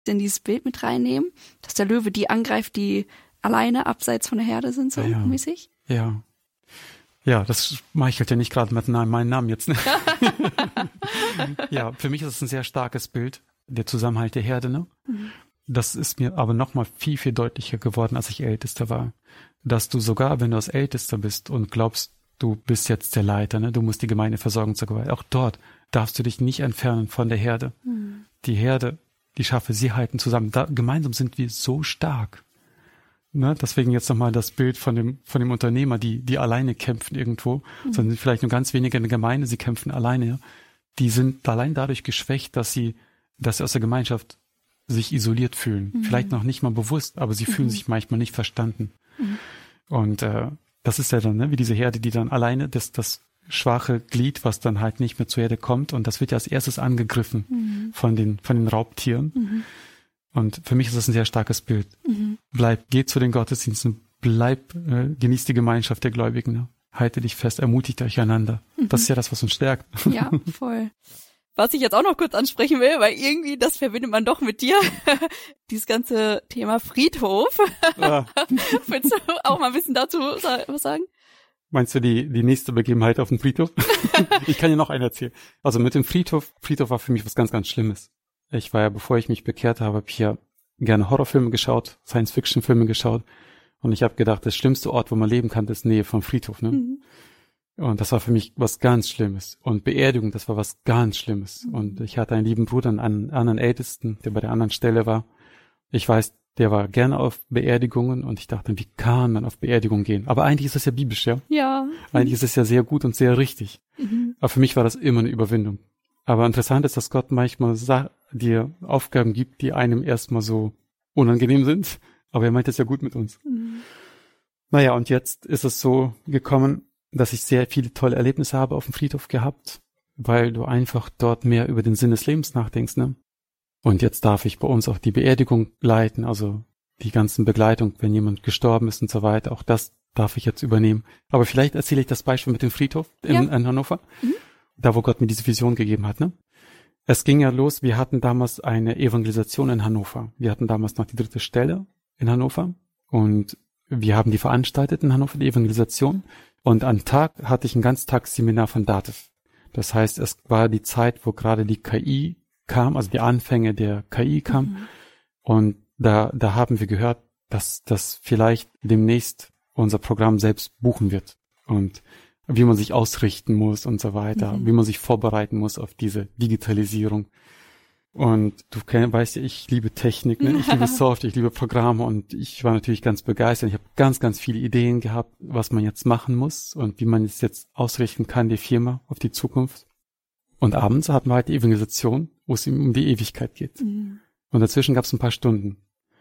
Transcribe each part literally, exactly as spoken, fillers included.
in dieses Bild mit reinnehmen, dass der Löwe die angreift, die alleine abseits von der Herde sind, so ja, mäßig? Ja. Ja, das meichelt ja nicht gerade mit meinem Namen jetzt. Ne? Ja, für mich ist es ein sehr starkes Bild, der Zusammenhalt der Herde. Ne? Mhm. Das ist mir aber nochmal viel, viel deutlicher geworden, als ich Ältester war. Dass du sogar, wenn du als Ältester bist und glaubst, du bist jetzt der Leiter, ne? Du musst die Gemeinde versorgen, sogar. Auch dort darfst du dich nicht entfernen von der Herde. Mhm. Die Herde, die Schafe, sie halten zusammen. Da, gemeinsam sind wir so stark. Ne? Deswegen jetzt nochmal das Bild von dem, von dem Unternehmer, die, die alleine kämpfen irgendwo, mhm. sondern vielleicht nur ganz wenige in der Gemeinde, sie kämpfen alleine. Ja? Die sind allein dadurch geschwächt, dass sie, dass sie aus der Gemeinschaft sich isoliert fühlen. Mhm. Vielleicht noch nicht mal bewusst, aber sie mhm. fühlen sich manchmal nicht verstanden. Mhm. Und äh, das ist ja dann, ne, wie diese Herde, die dann alleine, das, das schwache Glied, was dann halt nicht mehr zur Herde kommt, und das wird ja als erstes angegriffen mhm. von den, von den Raubtieren. Mhm. Und für mich ist das ein sehr starkes Bild. Mhm. Bleib, geh zu den Gottesdiensten, bleib, äh, genieß die Gemeinschaft der Gläubigen. Ne? Halte dich fest, ermutigt euch einander. Mhm. Das ist ja das, was uns stärkt. Ja, voll. Was ich jetzt auch noch kurz ansprechen will, weil irgendwie, das verbindet man doch mit dir, dieses ganze Thema Friedhof. Ja. Willst du auch mal ein bisschen dazu was sagen? Meinst du die, die nächste Begebenheit auf dem Friedhof? Ich kann dir noch einen erzählen. Also mit dem Friedhof, Friedhof war für mich was ganz, ganz Schlimmes. Ich war ja, bevor ich mich bekehrt habe, habe ich ja gerne Horrorfilme geschaut, Science-Fiction-Filme geschaut. Und ich habe gedacht, das schlimmste Ort, wo man leben kann, ist Nähe vom Friedhof. Ne? Mhm. Und das war für mich was ganz Schlimmes. Und Beerdigung, das war was ganz Schlimmes. Mhm. Und ich hatte einen lieben Bruder, einen anderen Ältesten, der bei der anderen Stelle war. Ich weiß, der war gerne auf Beerdigungen. Und ich dachte, wie kann man auf Beerdigungen gehen? Aber eigentlich ist das ja biblisch, ja? Ja. Eigentlich ist es ja sehr gut und sehr richtig. Mhm. Aber für mich war das immer eine Überwindung. Aber interessant ist, dass Gott manchmal sa- dir Aufgaben gibt, die einem erstmal so unangenehm sind. Aber er meint es ja gut mit uns. Mhm. Naja, und jetzt ist es so gekommen, dass ich sehr viele tolle Erlebnisse habe auf dem Friedhof gehabt, weil du einfach dort mehr über den Sinn des Lebens nachdenkst, ne? Und jetzt darf ich bei uns auch die Beerdigung leiten, also die ganzen Begleitung, wenn jemand gestorben ist und so weiter. Auch das darf ich jetzt übernehmen. Aber vielleicht erzähle ich das Beispiel mit dem Friedhof in, ja. in Hannover. Mhm. Da, wo Gott mir diese Vision gegeben hat, ne? Es ging ja los, wir hatten damals eine Evangelisation in Hannover. Wir hatten damals noch die dritte Stelle in Hannover und wir haben die veranstaltet in Hannover, die Evangelisation. Und am Tag hatte ich ein Ganztagsseminar von Dativ. Das heißt, es war die Zeit, wo gerade die K I kam, also die Anfänge der K I kam. Mhm. Und da, da haben wir gehört, dass das vielleicht demnächst unser Programm selbst buchen wird. Und wie man sich ausrichten muss und so weiter, mhm. wie man sich vorbereiten muss auf diese Digitalisierung. Und du kenn, weißt ja, ich liebe Technik, ne? Ich liebe Software, ich liebe Programme und ich war natürlich ganz begeistert. Ich habe ganz, ganz viele Ideen gehabt, was man jetzt machen muss und wie man es jetzt ausrichten kann, die Firma auf die Zukunft. Und abends hatten wir halt die Evangelisation, wo es um die Ewigkeit geht. Mhm. Und dazwischen gab es ein paar Stunden.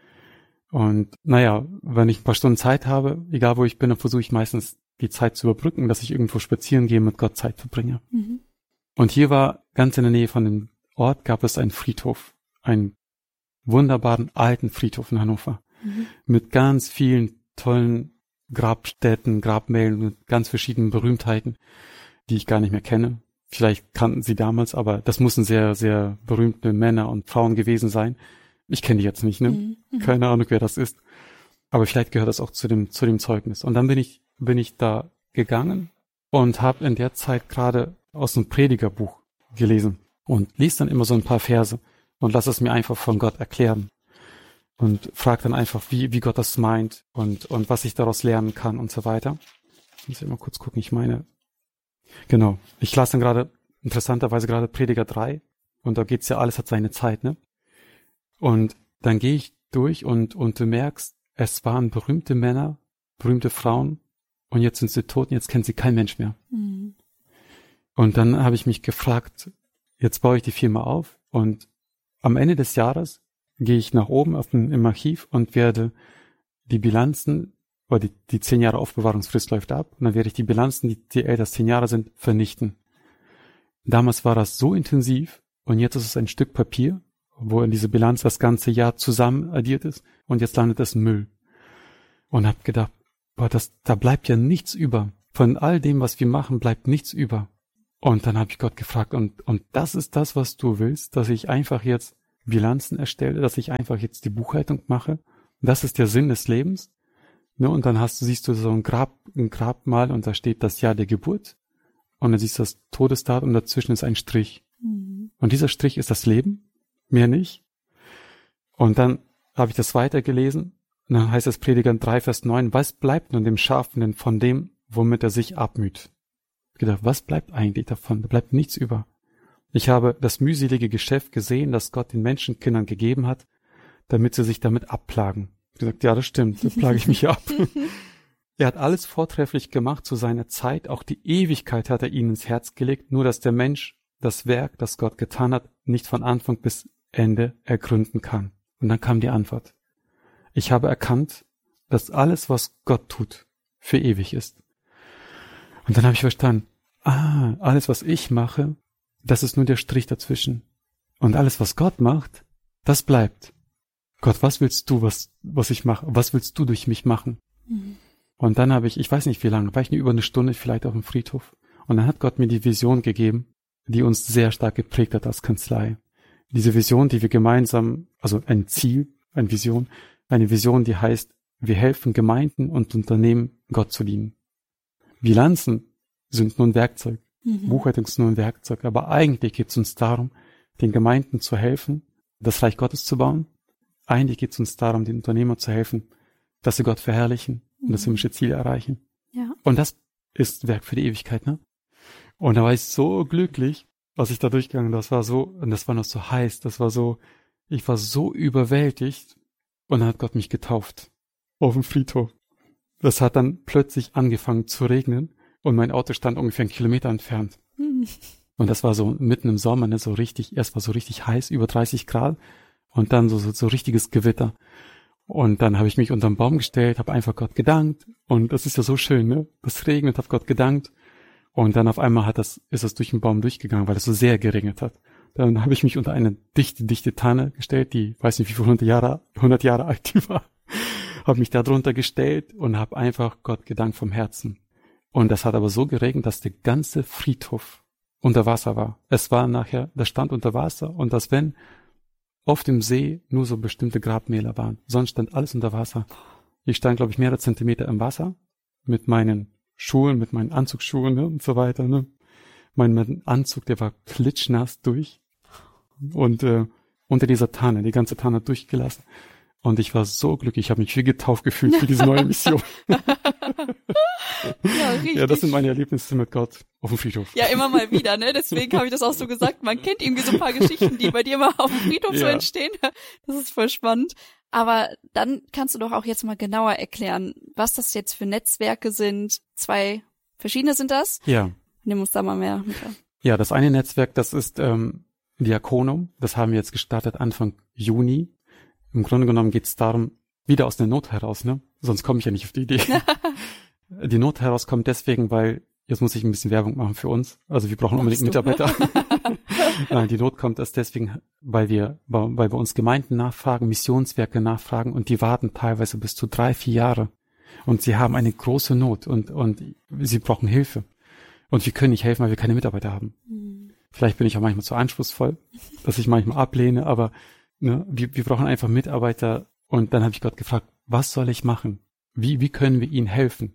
Und naja, wenn ich ein paar Stunden Zeit habe, egal wo ich bin, dann versuche ich meistens die Zeit zu überbrücken, dass ich irgendwo spazieren gehe, mit Gott Zeit verbringe. Mhm. Und hier war ganz in der Nähe von dem Ort gab es einen Friedhof, einen wunderbaren alten Friedhof in Hannover, mhm. mit ganz vielen tollen Grabstätten, Grabmälden, mit ganz verschiedenen Berühmtheiten, die ich gar nicht mehr kenne. Vielleicht kannten sie damals, aber das mussten sehr, sehr berühmte Männer und Frauen gewesen sein. Ich kenne die jetzt nicht, ne? Mhm. Keine Ahnung, wer das ist. Aber vielleicht gehört das auch zu dem, zu dem Zeugnis. Und dann bin ich, bin ich da gegangen und habe in der Zeit gerade aus einem Predigerbuch gelesen. Und lies dann immer so ein paar Verse und lass es mir einfach von Gott erklären. Und frag dann einfach, wie, wie Gott das meint und, und was ich daraus lernen kann und so weiter. Ich muss ja mal kurz gucken, ich meine, genau. Ich las dann gerade, interessanterweise gerade Prediger drei und da geht's ja, alles hat seine Zeit, ne? Und dann gehe ich durch und, und du merkst, es waren berühmte Männer, berühmte Frauen und jetzt sind sie tot und jetzt kennt sie kein Mensch mehr. Mhm. Und dann habe ich mich gefragt, jetzt baue ich die Firma auf und am Ende des Jahres gehe ich nach oben auf den, im Archiv und werde die Bilanzen, oder die, die zehn Jahre Aufbewahrungsfrist läuft ab, und dann werde ich die Bilanzen, die, die älter als zehn Jahre sind, vernichten. Damals war das so intensiv und jetzt ist es ein Stück Papier, wo in diese Bilanz das ganze Jahr zusammen addiert ist und jetzt landet es im Müll. Und habe gedacht, boah, das, da bleibt ja nichts über. Von all dem, was wir machen, bleibt nichts über. Und dann habe ich Gott gefragt, und und das ist das, was du willst, dass ich einfach jetzt Bilanzen erstelle, dass ich einfach jetzt die Buchhaltung mache. Das ist der Sinn des Lebens. Ne, und dann hast du, siehst du so ein Grab, ein Grabmal und da steht das Jahr der Geburt. Und dann siehst du das Todesdatum und dazwischen ist ein Strich. Mhm. Und dieser Strich ist das Leben, mehr nicht. Und dann habe ich das weitergelesen. Und dann heißt es Prediger drei, Vers neun, was bleibt nun dem Scharfenden von dem, womit er sich abmüht? Ich gedacht, was bleibt eigentlich davon? Da bleibt nichts über. Ich habe das mühselige Geschäft gesehen, das Gott den Menschenkindern gegeben hat, damit sie sich damit abplagen. Ich habe gesagt, ja, das stimmt, da plage ich mich ab. Er hat alles vortrefflich gemacht zu seiner Zeit, auch die Ewigkeit hat er ihnen ins Herz gelegt, nur dass der Mensch das Werk, das Gott getan hat, nicht von Anfang bis Ende ergründen kann. Und dann kam die Antwort. Ich habe erkannt, dass alles, was Gott tut, für ewig ist. Und dann habe ich verstanden, ah, alles, was ich mache, das ist nur der Strich dazwischen. Und alles, was Gott macht, das bleibt. Gott, was willst du, was, was ich mache? Was willst du durch mich machen? Mhm. Und dann habe ich, ich weiß nicht wie lange, war ich nur über eine Stunde vielleicht auf dem Friedhof. Und dann hat Gott mir die Vision gegeben, die uns sehr stark geprägt hat als Kanzlei. Diese Vision, die wir gemeinsam, also ein Ziel, eine Vision, eine Vision, die heißt, wir helfen Gemeinden und Unternehmen, Gott zu dienen. Bilanzen sind nur ein Werkzeug. Mhm. Buchhaltung ist nur ein Werkzeug. Aber eigentlich geht es uns darum, den Gemeinden zu helfen, das Reich Gottes zu bauen. Eigentlich geht es uns darum, den Unternehmern zu helfen, dass sie Gott verherrlichen und mhm. das himmlische Ziel erreichen. Ja. Und das ist Werk für die Ewigkeit, ne? Und da war ich so glücklich, was ich da durchgegangen, das war so, und das war noch so heiß, das war so, ich war so überwältigt, und dann hat Gott mich getauft. Auf dem Friedhof. Das hat dann plötzlich angefangen zu regnen, und mein Auto stand ungefähr einen Kilometer entfernt. Mhm. Und das war so mitten im Sommer, ne, so richtig, erst war so richtig heiß, über dreißig Grad, und dann so, so, so richtiges Gewitter. Und dann habe ich mich unterm Baum gestellt, habe einfach Gott gedankt, und das ist ja so schön, ne? Das regnet, habe Gott gedankt, und dann auf einmal hat das, ist es durch den Baum durchgegangen, weil es so sehr geregnet hat. Dann habe ich mich unter eine dichte, dichte Tanne gestellt, die, weiß nicht wie viele hundert Jahre, hundert Jahre alt die war, habe mich da drunter gestellt und habe einfach Gott gedankt vom Herzen. Und das hat aber so geregnet, dass der ganze Friedhof unter Wasser war. Es war nachher, das stand unter Wasser, und dass wenn auf dem See nur so bestimmte Grabmäler waren, sonst stand alles unter Wasser. Ich stand, glaube ich, mehrere Zentimeter im Wasser mit meinen Schuhen, mit meinen Anzugsschuhen, ne, und so weiter. Ne. Mein, mein Anzug, der war klitschnass durch, und äh, unter dieser Tanne, die ganze Tanne durchgelassen. Und ich war so glücklich, ich habe mich wie getauft gefühlt für diese neue Mission. Ja, richtig. Ja, das sind meine Erlebnisse mit Gott auf dem Friedhof. Ja, immer mal wieder, ne? Deswegen habe ich das auch so gesagt. Man kennt irgendwie so ein paar Geschichten, die bei dir mal auf dem Friedhof ja. so entstehen. Das ist voll spannend. Aber dann kannst du doch auch jetzt mal genauer erklären, was das jetzt für Netzwerke sind. Zwei verschiedene sind das? Ja. Nimm uns da mal mehr mit an. Ja, das eine Netzwerk, das ist ähm, Diakonum. Das haben wir jetzt gestartet Anfang Juni. Im Grunde genommen geht es darum, wieder aus der Not heraus, ne? Sonst komme ich ja nicht auf die Idee. Die Not heraus kommt deswegen, weil, jetzt muss ich ein bisschen Werbung machen für uns. Also wir brauchen unbedingt Mitarbeiter. Nein, die Not kommt erst deswegen, weil wir, weil bei uns Gemeinden nachfragen, Missionswerke nachfragen, und die warten teilweise bis zu drei, vier Jahre. Und sie haben eine große Not, und, und sie brauchen Hilfe. Und wir können nicht helfen, weil wir keine Mitarbeiter haben. Mhm. Vielleicht bin ich auch manchmal zu anspruchsvoll, dass ich manchmal ablehne, aber ne, wir, wir brauchen einfach Mitarbeiter. Und dann habe ich Gott gefragt, was soll ich machen? Wie, wie können wir ihnen helfen?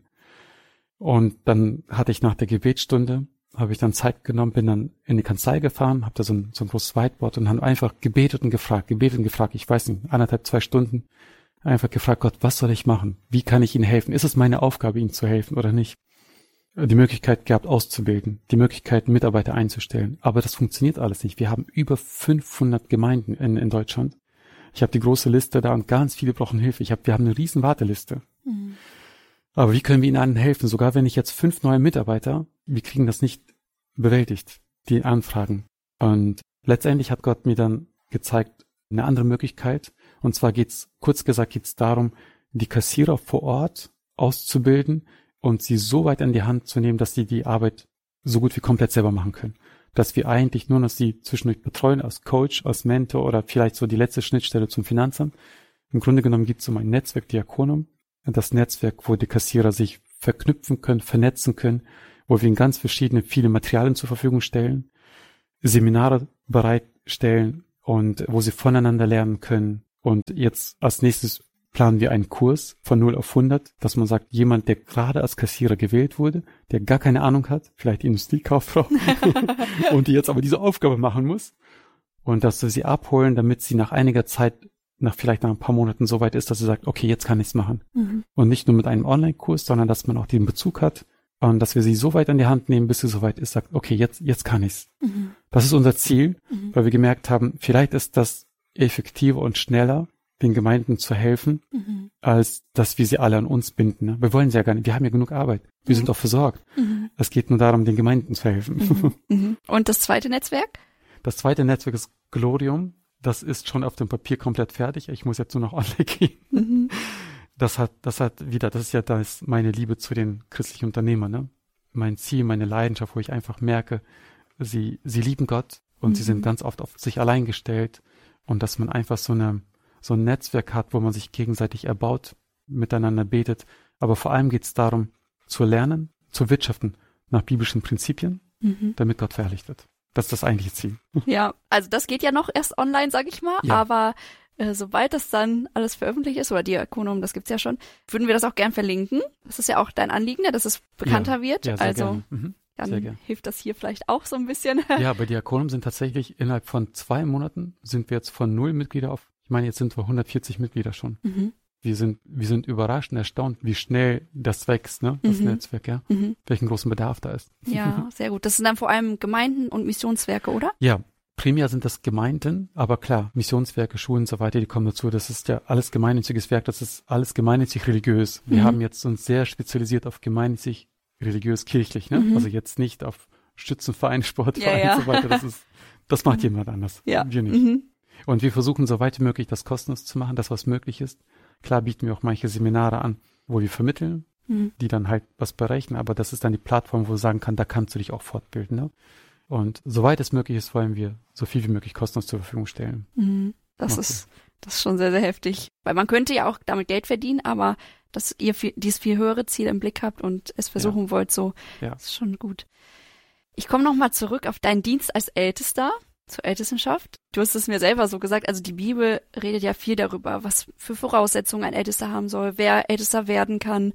Und dann hatte ich nach der Gebetsstunde, habe ich dann Zeit genommen, bin dann in die Kanzlei gefahren, habe da so ein, so ein großes Whiteboard und habe einfach gebetet und gefragt, gebetet und gefragt, ich weiß nicht, anderthalb, zwei Stunden, einfach gefragt, Gott, was soll ich machen? Wie kann ich ihnen helfen? Ist es meine Aufgabe, ihnen zu helfen oder nicht? Die Möglichkeit gehabt, auszubilden, die Möglichkeit, Mitarbeiter einzustellen. Aber das funktioniert alles nicht. Wir haben über fünfhundert Gemeinden in, in Deutschland. Ich habe die große Liste da, und ganz viele brauchen Hilfe. Ich hab, wir haben eine riesen Warteliste. Mhm. Aber wie können wir ihnen allen helfen? Sogar wenn ich jetzt fünf neue Mitarbeiter, wir kriegen das nicht bewältigt, die Anfragen. Und letztendlich hat Gott mir dann gezeigt, eine andere Möglichkeit. Und zwar geht's, kurz gesagt, geht's darum, die Kassierer vor Ort auszubilden und sie so weit an die Hand zu nehmen, dass sie die Arbeit so gut wie komplett selber machen können. Dass wir eigentlich nur noch sie zwischendurch betreuen als Coach, als Mentor oder vielleicht so die letzte Schnittstelle zum Finanzamt. Im Grunde genommen gibt es um ein Netzwerk Diakonum, das Netzwerk, wo die Kassierer sich verknüpfen können, vernetzen können, wo wir ihnen ganz verschiedene, viele Materialien zur Verfügung stellen, Seminare bereitstellen, und wo sie voneinander lernen können. Und jetzt als nächstes planen wir einen Kurs von null auf hundert, dass man sagt, jemand, der gerade als Kassierer gewählt wurde, der gar keine Ahnung hat, vielleicht Industriekauffrau, und die jetzt aber diese Aufgabe machen muss, und dass wir sie abholen, damit sie nach einiger Zeit, nach vielleicht nach ein paar Monaten so weit ist, dass sie sagt, okay, jetzt kann ich es machen. Mhm. Und nicht nur mit einem Online-Kurs, sondern dass man auch den Bezug hat und dass wir sie so weit an die Hand nehmen, bis sie so weit ist, sagt, okay, jetzt jetzt kann ich's. Mhm. Das ist unser Ziel, mhm. weil wir gemerkt haben, vielleicht ist das effektiver und schneller, den Gemeinden zu helfen, mhm. als dass wir sie alle an uns binden. Ne? Wir wollen sie ja gar nicht, wir haben ja genug Arbeit. Wir mhm. sind auch versorgt. Mhm. Es geht nur darum, den Gemeinden zu helfen. Mhm. Mhm. Und das zweite Netzwerk? Das zweite Netzwerk ist Glorium. Das ist schon auf dem Papier komplett fertig. Ich muss jetzt nur noch online gehen. Mhm. Das hat, das hat wieder, das ist ja das meine Liebe zu den christlichen Unternehmern, ne? Mein Ziel, meine Leidenschaft, wo ich einfach merke, sie, sie lieben Gott und mhm. sie sind ganz oft auf sich allein gestellt, und dass man einfach so eine, so ein Netzwerk hat, wo man sich gegenseitig erbaut, miteinander betet. Aber vor allem geht es darum, zu lernen, zu wirtschaften nach biblischen Prinzipien, mhm. damit Gott verherrlicht wird. Das ist das eigentliche Ziel. Ja, also das geht ja noch erst online, sag ich mal, ja. aber äh, sobald das dann alles veröffentlicht ist, oder Diakonum, das gibt's ja schon, würden wir das auch gern verlinken. Das ist ja auch dein Anliegen, dass es bekannter ja, wird. Ja, sehr also gerne. Mhm. Dann hilft das hier vielleicht auch so ein bisschen. Ja, bei Diakonum sind tatsächlich innerhalb von zwei Monaten sind wir jetzt von null Mitglieder auf, ich meine, jetzt sind wir hundertvierzig Mitglieder schon. Mhm. Wir sind, wir sind überrascht und erstaunt, wie schnell das wächst, ne, das mhm. Netzwerk, ja. Mhm. Welchen großen Bedarf da ist. Ja, sehr gut. Das sind dann vor allem Gemeinden und Missionswerke, oder? Ja, primär sind das Gemeinden, aber klar, Missionswerke, Schulen und so weiter, die kommen dazu. Das ist ja alles gemeinnütziges Werk, das ist alles gemeinnützig religiös. Wir mhm. haben jetzt uns sehr spezialisiert auf gemeinnützig religiös kirchlich, ne? Mhm. Also jetzt nicht auf Schützenverein, Sportverein ja, ja. und so weiter. Das ist, das macht jemand anders. Ja. Wir nicht. Mhm. Und wir versuchen so weit wie möglich das kostenlos zu machen, das was möglich ist. Klar bieten wir auch manche Seminare an, wo wir vermitteln, mhm. die dann halt was berechnen, aber das ist dann die Plattform, wo du sagen kann, da kannst du dich auch fortbilden. Ne? Und soweit es möglich ist, wollen wir so viel wie möglich kostenlos zur Verfügung stellen. Mhm. Das okay. ist das ist schon sehr, sehr heftig. Weil man könnte ja auch damit Geld verdienen, aber dass ihr viel, dieses viel höhere Ziel im Blick habt und es versuchen ja. wollt, so ja. ist schon gut. Ich komme nochmal zurück auf deinen Dienst als Ältester. Zur Ältestenschaft. Du hast es mir selber so gesagt, also die Bibel redet ja viel darüber, was für Voraussetzungen ein Ältester haben soll, wer Ältester werden kann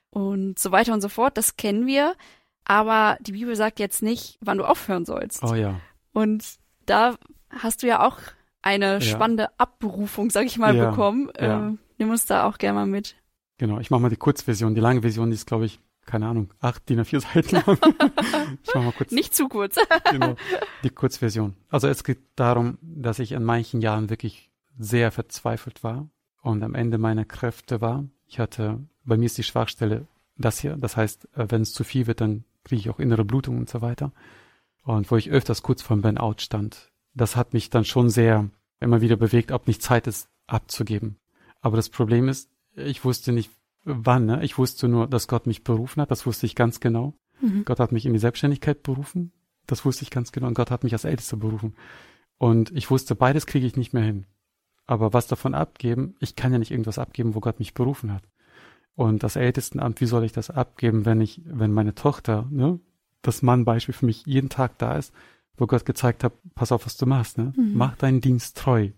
und so weiter und so fort. Das kennen wir, aber die Bibel sagt jetzt nicht, wann du aufhören sollst. Oh ja. Und da hast du ja auch eine ja. spannende Abberufung, sag ich mal, ja. bekommen. Ja. Ähm, nimm uns da auch gerne mal mit. Genau, ich mache mal die Kurzversion. Die lange Version, die ist, glaube ich, keine Ahnung, acht D I N A vier Seiten lang. Ich mach mal kurz. Nicht zu kurz. Genau, die Kurzversion. Also es geht darum, dass ich in manchen Jahren wirklich sehr verzweifelt war und am Ende meiner Kräfte war. Ich hatte, bei mir ist die Schwachstelle das hier. Das heißt, wenn es zu viel wird, dann kriege ich auch innere Blutung und so weiter. Und wo ich öfters kurz vor dem Burnout stand. Das hat mich dann schon sehr immer wieder bewegt, ob nicht Zeit ist, abzugeben. Aber das Problem ist, ich wusste nicht, wann, ne? Ich wusste nur, dass Gott mich berufen hat, das wusste ich ganz genau. Mhm. Gott hat mich in die Selbstständigkeit berufen, das wusste ich ganz genau. Und Gott hat mich als Ältester berufen. Und ich wusste, beides kriege ich nicht mehr hin. Aber was davon abgeben, ich kann ja nicht irgendwas abgeben, wo Gott mich berufen hat. Und das Ältestenamt, wie soll ich das abgeben, wenn ich, wenn meine Tochter, ne, das Mannbeispiel für mich jeden Tag da ist, wo Gott gezeigt hat, pass auf, was du machst, ne? Mhm. Mach deinen Dienst treu.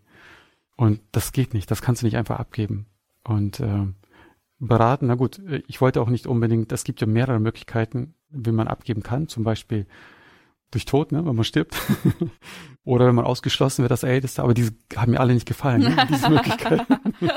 Und das geht nicht, das kannst du nicht einfach abgeben. Und äh, beraten, na gut, ich wollte auch nicht unbedingt, es gibt ja mehrere Möglichkeiten, wie man abgeben kann, zum Beispiel durch Tod, ne, wenn man stirbt, oder wenn man ausgeschlossen wird als Ältester, aber diese haben mir alle nicht gefallen, ne, diese Möglichkeiten.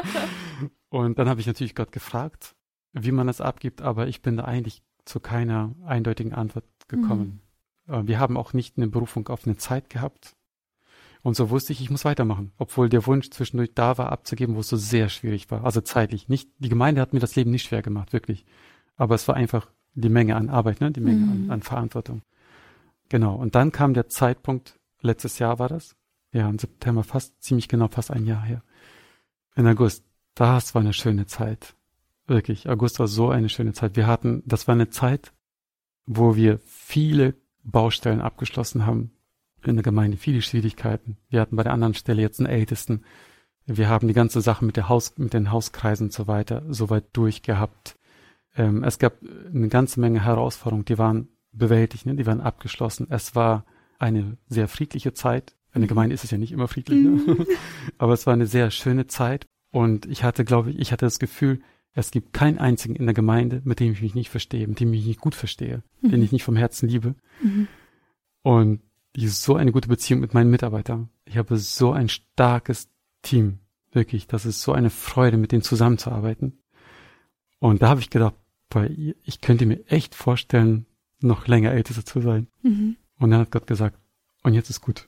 Und dann habe ich natürlich Gott gefragt, wie man das abgibt, aber ich bin da eigentlich zu keiner eindeutigen Antwort gekommen. Mhm. Wir haben auch nicht eine Berufung auf eine Zeit gehabt. Und so wusste ich, ich muss weitermachen, obwohl der Wunsch zwischendurch da war, abzugeben, wo es so sehr schwierig war. Also zeitlich. Nicht, die Gemeinde hat mir das Leben nicht schwer gemacht, wirklich. Aber es war einfach die Menge an Arbeit, ne, die Menge mhm. an, an Verantwortung. Genau. Und dann kam der Zeitpunkt, letztes Jahr war das, ja, im September, fast, ziemlich genau, fast ein Jahr her. In August. Das war eine schöne Zeit. Wirklich. August war so eine schöne Zeit. Wir hatten, das war eine Zeit, wo wir viele Baustellen abgeschlossen haben. In der Gemeinde viele Schwierigkeiten. Wir hatten bei der anderen Stelle jetzt einen Ältesten. Wir haben die ganze Sache mit der Haus, mit den Hauskreisen und so weiter soweit durchgehabt. Ähm, es gab eine ganze Menge Herausforderungen, die waren bewältigt, ne? Die waren abgeschlossen. Es war eine sehr friedliche Zeit, In der Gemeinde ist es ja nicht immer friedlich, ne? Aber es war eine sehr schöne Zeit und ich hatte, glaube ich, ich hatte das Gefühl, es gibt keinen einzigen in der Gemeinde, mit dem ich mich nicht verstehe, mit dem ich mich nicht gut verstehe, mhm. den ich nicht vom Herzen liebe. Mhm. Und ich habe so eine gute Beziehung mit meinen Mitarbeitern. Ich habe so ein starkes Team, wirklich. Das ist so eine Freude, mit denen zusammenzuarbeiten. Und da habe ich gedacht, boah, ich könnte mir echt vorstellen, noch länger Ältester zu sein. Mhm. Und dann hat Gott gesagt, und jetzt ist gut.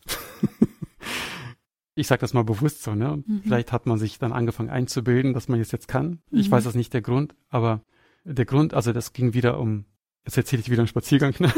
Ich sage das mal bewusst so, ne? Mhm. Vielleicht hat man sich dann angefangen einzubilden, dass man es jetzt kann. Mhm. Ich weiß das nicht der Grund, aber der Grund, also das ging wieder um, jetzt erzähle ich wieder einen Spaziergang. Ne?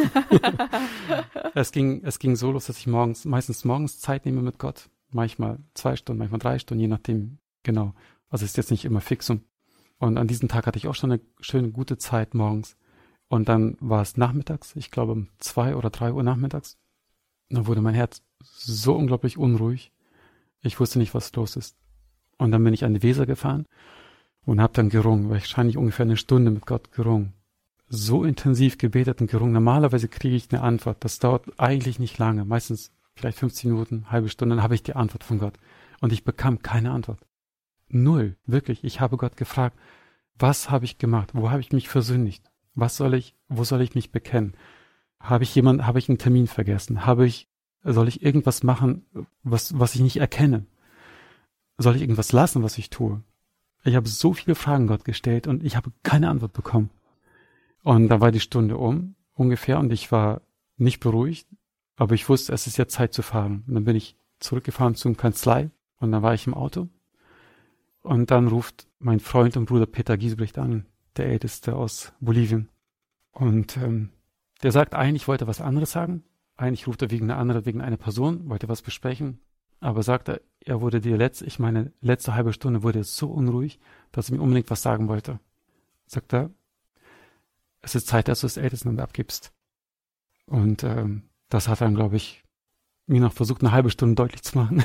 es ging, es ging so los, dass ich morgens, meistens morgens Zeit nehme mit Gott. Manchmal zwei Stunden, manchmal drei Stunden, je nachdem, genau. Also es ist jetzt nicht immer fixum. Und an diesem Tag hatte ich auch schon eine schöne, gute Zeit morgens. Und dann war es nachmittags, ich glaube um zwei oder drei Uhr nachmittags. Dann wurde mein Herz so unglaublich unruhig. Ich wusste nicht, was los ist. Und dann bin ich an die Weser gefahren und habe dann gerungen, wahrscheinlich ungefähr eine Stunde mit Gott gerungen. So intensiv gebetet und gerungen. Normalerweise kriege ich eine Antwort. Das dauert eigentlich nicht lange, meistens vielleicht fünfzehn Minuten, halbe Stunde, dann habe ich die Antwort von Gott. Und ich bekam keine Antwort. Null, wirklich. Ich habe Gott gefragt, was habe ich gemacht? Wo habe ich mich versündigt? Was soll ich, wo soll ich mich bekennen? Habe ich jemand, habe ich einen Termin vergessen? Habe ich, soll ich irgendwas machen, was, was ich nicht erkenne? Soll ich irgendwas lassen, was ich tue? Ich habe so viele Fragen Gott gestellt und ich habe keine Antwort bekommen. Und da war die Stunde um, ungefähr, und ich war nicht beruhigt, aber ich wusste, es ist jetzt Zeit zu fahren. Und dann bin ich zurückgefahren zum Kanzlei und dann war ich im Auto. Und dann ruft mein Freund und Bruder Peter Giesbrecht an, der Älteste aus Bolivien. Und ähm, der sagt, eigentlich wollte er was anderes sagen. Eigentlich ruft er wegen einer anderen, wegen einer Person, wollte was besprechen. Aber sagt er, er wurde die letzte, ich meine, letzte halbe Stunde wurde er so unruhig, dass er mir unbedingt was sagen wollte. Sagt er, es ist Zeit, dass du das Ältestenamt abgibst. Und ähm, das hat dann, glaube ich, mir noch versucht, eine halbe Stunde deutlich zu machen.